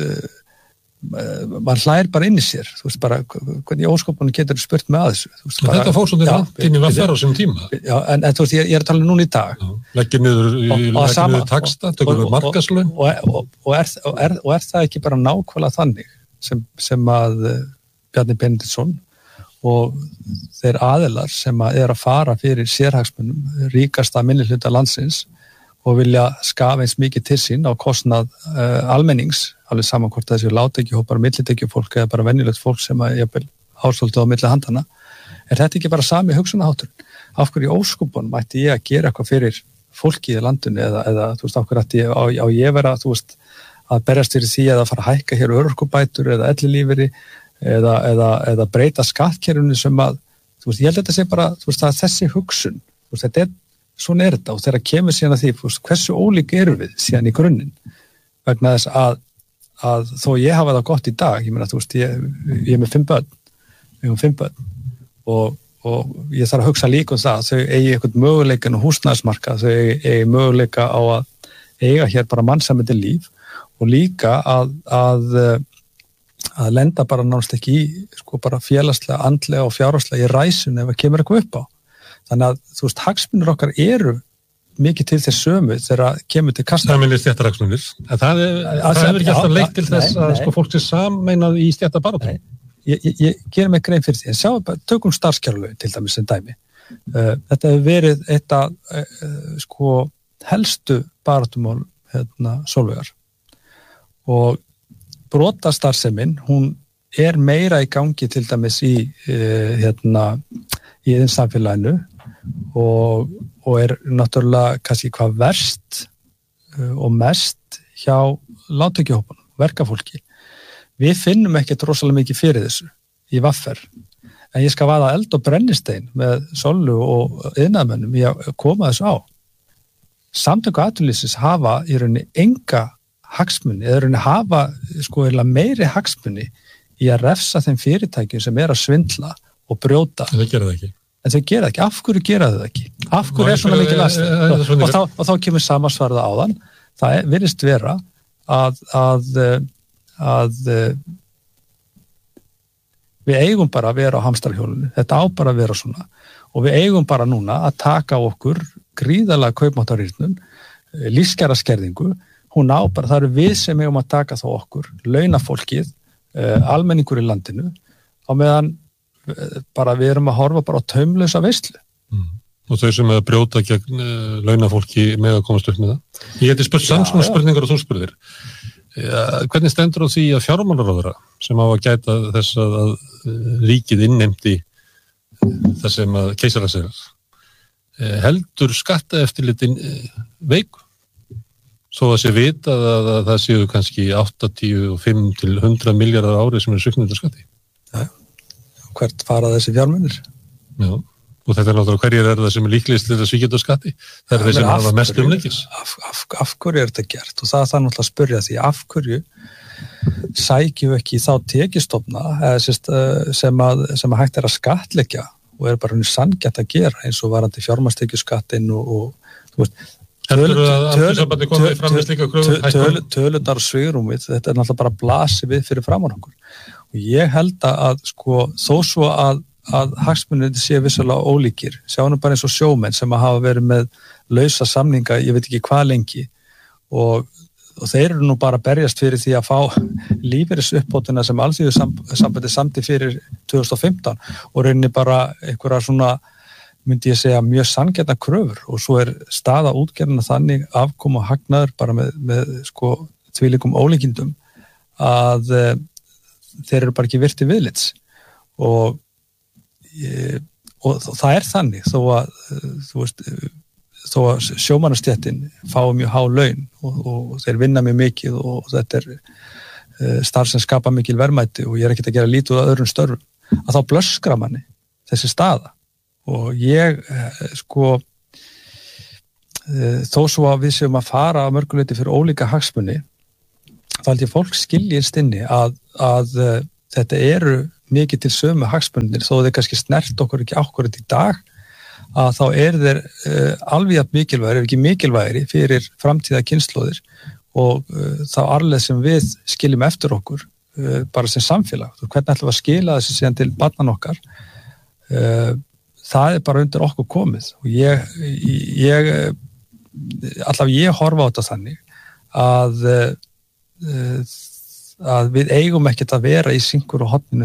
[SPEAKER 1] mann hlær bara inn í sér, þú veist, bara hvernig óskopunum getur spurt með að þessu. Veist, bara,
[SPEAKER 2] þetta fór svona langt inn í V A R á sem tíma.
[SPEAKER 1] Já, en, en þú veist, ég, ég er að tala núna í dag. Já,
[SPEAKER 2] leggir niður, leggir niður taxta, tökur við markaðslaun.
[SPEAKER 1] Og, og, og, og, er, og, er, og er það ekki bara nákvæmlega þannig sem, sem að Bjarni Benediktsson og þeir aðilar sem að er að fara fyrir sérhagsmunum, ríkasta minnihluta landsins og vilja skafa eins mikið til sín á kostnað uh, almennings, alveg saman hvort þessi lágtekjuhópar, millitekjufólk eða bara venjulegt fólk sem að jafnvel ásvöldu á milli handana. Er þetta ekki bara sami hugsunarháttur? Af hverju í óskupunum ætti ég að gera eitthvað fyrir fólkið í landinu eða, eða þú veist, af hverju ætti ég, á, á ég vera, þú veist, að berjast fyrir því að fara að hækka hér örorkubætur eða ellilífeyri eða, eða, eða breyta skattkerfinu sem að, þú veist, ég held að þetta sé bara, þú veist, að þessi hugsun, þú veist, þetta er svona er þetta og þegar kemur síðan að því, veist, hversu ólík erum við síðan í grunninn vegna þess að, að þó ég hafa það gott í dag, ég meina þú veist, ég, ég er með fimm börn, við erum fimm börn og, og ég þarf að hugsa líka um það, þau eigi eitthvað möguleikan og húsnæðismarkað, þau eigi, eigi möguleika á að eiga hér bara mannsamandi líf og líka að, að, að lenda bara náttúrulega ekki í, sko bara félagslega, andlega og fjárhagslega í ræsun ef það kemur eitthvað upp á. Þannig að, þú veist, hagsmunir okkar eru mikið til þess sömu þegar kemur til kasta.
[SPEAKER 2] Það minnir stjættarhagsmunir. En það, er, það hefur ekki alltaf leitt til þess að sko, fólk sé sammeinað í stjættarbaráttu.
[SPEAKER 1] Ég, ég, ég gerir mig grein fyrir því. En sjá, tökum starfskjaralögin til dæmis sem dæmi. Uh, þetta hefur verið eitt af uh, sko, helstu baráttumál hérna, Sólveigar. Og brotastarfsemin, hún er meira í gangi til dæmis í uh, hérna, í þeim samfélaginu og, og er náttúrulega kannski hvað verst uh, og mest hjá lágtekjuhópunum, verkafólki. Við finnum ekkert rosalega mikið fyrir þessu í V A R, en ég skal vaða eld og brennistein með Sollu og iðnaðarmönnum í að koma þessu á. Samtök atvinnulífsins hafa í rauninni enga hagsmuni, eða í rauninni hafa sko meiri hagsmuni í að refsa þeim fyrirtækjum sem er að svindla og brjóta.
[SPEAKER 2] En þau gera það ekki.
[SPEAKER 1] En þau gera það ekki. Af hverju gera þau það ekki? Af hverju er svona mikið last? Og, og, þá, og þá kemur samansvarða áðan. Það er, virðist vera að, að, að við eigum bara að vera á hamstarhjólinu. Þetta á bara að vera svona. Og við eigum bara núna að taka okkur gríðarlega kaupmáttarýrnum, lífskjaraskerðingu. Hún á bara, það eru við sem eigum að taka þá okkur, launafólkið, almenningur í landinu, á meðan bara við erum að horfa bara á taumlausa veislu.
[SPEAKER 2] Mm. Og þau sem að brjóta gegn uh, launafólki með að komast upp með það. Ég geti spurt samsvona spurningar og þú spurðir. Ja, hvernig stendur á því að fjármálaráðherra sem á að gæta þess að, að uh, ríkið innheimti uh, það sem að keisarasegar uh, heldur skattaeftirlitin uh, veiku? Svo að sé vita að, að, að það séu kannski áttatíu og fimm til hundrað milljarðar ári sem er sviknundar skatti.
[SPEAKER 1] Já. Hvert fara þessi fjármunir?
[SPEAKER 2] Já, og þetta er náttúrulega hverjir er það sem er líklegist til að svíkja skatti? Það er þeir sem hafa mest umleikis.
[SPEAKER 1] Af, af, af hverju er þetta gert? Og það er það náttúrulega að spyrja því, af hverju sækjum við ekki þá tekjustofna sem að, sem að hægt er að skattleggja og er bara henni sanngjarnt að gera eins og varandi fjármagnstekjuskattinn og, og þú veist, tölunar og svigrúmið, þetta er náttúrulega bara blasi við fyrir framan okkur. Og ég held að sko, þó svo að, að hagsmunir sé vissulega ólíkir, sjáum bara eins og sjómenn sem að hafa verið með lausa samninga, ég veit ekki hvað lengi og, og þeir eru nú bara að berjast fyrir því að fá lífeyrisuppbótina sem Alþýðusambandið samdi fyrir tvö þúsund og fimmtán og rauninni bara einhverja svona, myndi ég segja, mjög sanngjarna kröfur og svo er staða útgerðina þannig afkoma og hagnaður bara með, með sko þvílíkum ólíkindum að uh, þeir eru bara ekki virti viðlits og, uh, og það er þannig þó að, uh, þú veist, þó að sjómannastéttin fái mjög há laun og, og þeir vinna mjög mikið og þetta er uh, starf sem skapa mikil verðmæti og ég er ekkert að gera lítið úr öðrum störfum, að þá blöskrar manni þessi staða og ég uh, sko uh, þó svo að við séum að fara að mörguleiti fyrir ólíka hagsmuni þá held ég fólk skiljist inni að, að uh, þetta eru mikið til sömu hagsmunir þó þeir kannski snert okkur ekki ákvörð í dag að þá er þeir uh, alveg jafn mikilvægir, ef ekki mikilvægir fyrir framtíða kynslóðir og uh, þá arfleið sem við skiljum eftir okkur uh, bara sem samfélag. Hvernig ætlum við að skila þessi síðan til barnan okkar? Uh, það er bara undir okkur komið og ég, ég allavega ég horfa á þetta þannig að uh, að við eigum ekkert að vera í syngur og horninu